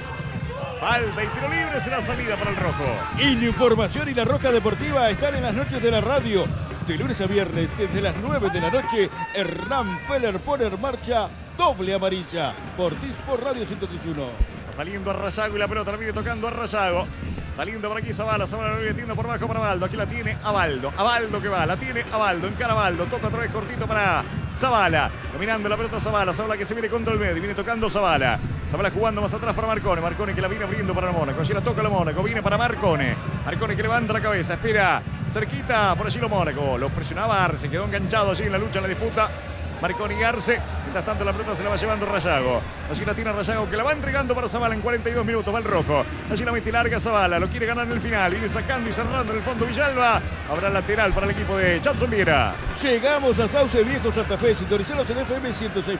Falta y tiro libre, será salida para el rojo. Información y la Roca Deportiva están en las noches de la radio. De lunes a viernes, desde las 9 de la noche, Hernán Feller pone en marcha doble amarilla por Disport Radio 131. Saliendo a Rayago y la pelota la viene tocando a Rayago. Saliendo por aquí Zavala lo viene metiendo por abajo para Baldo. Aquí la tiene Abaldo. Abaldo que va, la tiene Abaldo. Encara Abaldo. Toca otra vez cortito para Zavala. Dominando la pelota Zavala. Zavala que se viene contra el medio. Viene tocando Zavala. Zavala jugando más atrás para Marcone. Marcone que la viene abriendo para el Mónaco. Allí la toca el Mónaco. Viene para Marcone. Marcone que levanta la cabeza. Espera. Cerquita por allí lo Mónaco. Lo presionaba Arce. Quedó enganchado allí en la lucha, en la disputa. Marconi y Arce. Mientras tanto la pelota se la va llevando Rayago. Allí la tiene Rayago que la va entregando para Zavala en 42 minutos. Va el rojo. Allí la mete larga Zavala. Lo quiere ganar en el final. Viene sacando y cerrando en el fondo Villalba. Habrá lateral para el equipo de Jadson Viera. Llegamos a Sauce Viejo Santa Fe. Sintonizados en FM 106.1.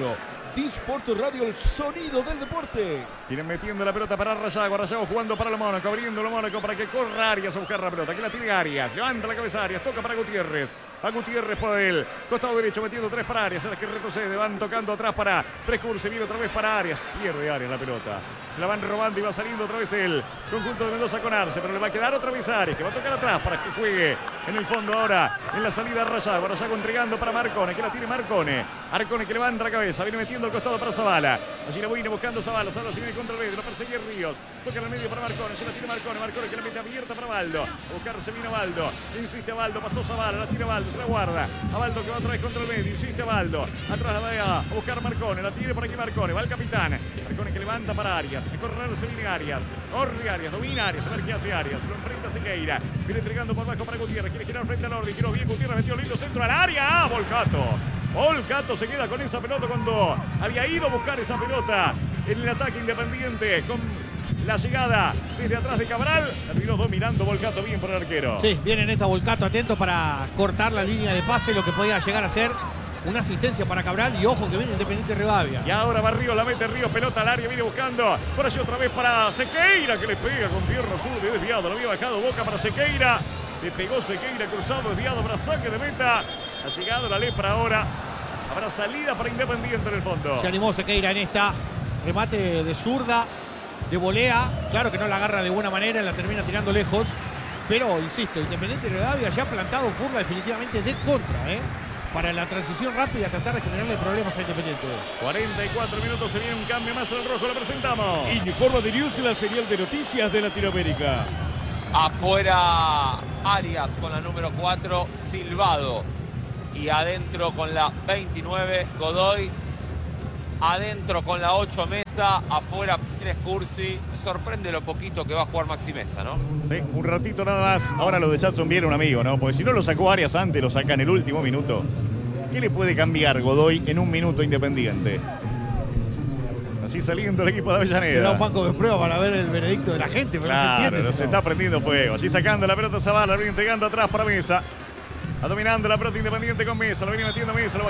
Disport Radio, el sonido del deporte. Vienen metiendo la pelota para Rayago. Rayago jugando para el Mónaco. Abriendo el Mónaco para que corra Arias a buscar la pelota. Aquí la tiene Arias. Levanta la cabeza Arias. Toca para Gutiérrez. A Gutiérrez por el costado derecho, metiendo 3 para Arias. Ahora que retrocede, van tocando atrás para Frescur. Viene otra vez para Arias. Pierde Arias la pelota. Se la van robando y va saliendo otra vez el conjunto de Mendoza con Arce. Pero le va a quedar otra vez a Arias, que va a tocar atrás para que juegue en el fondo ahora. En la salida Rayago. Rayago entregando para Marcone, que la tiene Marcone. Marcone que levanta la cabeza. Viene metiendo el costado para Zavala. Allí la viene buscando Zavala. Zavala se viene contra el medio. Lo persigue Ríos. Toca en el medio para Marcone. Se la tiene Marcone. Marcone que la mete abierta para Baldo. A buscarse viene Baldo. Insiste Baldo. Pasó Zavala. La tira Baldo. Se la guarda. A Baldo que va otra vez contra el medio. Insiste Baldo. Atrás va a buscar Marcone. La tiene por aquí Marcone. Va el capitán. Marcone que levanta para Arias. A correr se viene Arias. Corre Arias. Domina Arias. A ver qué hace Arias. Lo enfrenta Sequeira. Viene entregando por abajo para Gutiérrez. Quiere girar frente al Orbi. Giró bien Gutiérrez. Metió lindo centro al área. Volcato. Volcato se queda con esa pelota cuando había ido a buscar esa pelota en el ataque Independiente. Con la llegada desde atrás de Cabral. Terminó dominando Volcato bien por el arquero. Sí, viene en esta Volcato atento para cortar la línea de pase, lo que podía llegar a ser una asistencia para Cabral. Y ojo que viene Independiente Rivadavia. Y ahora va Ríos, la mete Ríos, pelota al área, viene buscando. Por allí otra vez para Sequeira, que le pega con pierna zurda y desviado. Lo había bajado Boca para Sequeira. Le pegó Sequeira, cruzado, desviado para saque de meta. Ha llegado la Lepra ahora. Habrá salida para Independiente en el fondo. Se animó Sequeira en esta remate de zurda. de volea. Claro que no la agarra de buena manera, la termina tirando lejos. Pero, insisto, Independiente de Rivadavia ya ha plantado Furla definitivamente de contra, para la transición rápida, tratar de generarle problemas a Independiente. 44 minutos, se viene un cambio más en el rojo, lo presentamos. Informa de News, la señal de noticias de Latinoamérica. Afuera Arias con la número 4, Silvado. Y adentro con la 29, Godoy. Adentro con la 8, Mesa. Afuera Pérez Cursi. Sorprende lo poquito que va a jugar Maxi Mesa, ¿no? Sí, un ratito nada más. Ahora lo de Jadson viene un amigo, ¿no? Porque si no lo sacó Arias antes, lo saca en el último minuto. ¿Qué le puede cambiar Godoy en un minuto Independiente? Así saliendo el equipo de Avellaneda. Será un banco de prueba para ver el veredicto de la gente, pero claro, no se entiende. se está prendiendo fuego. Así sacando la pelota Zavala, lo viene entregando atrás para Mesa. Va dominando la pelota Independiente con Mesa, lo viene metiendo Mesa, lo va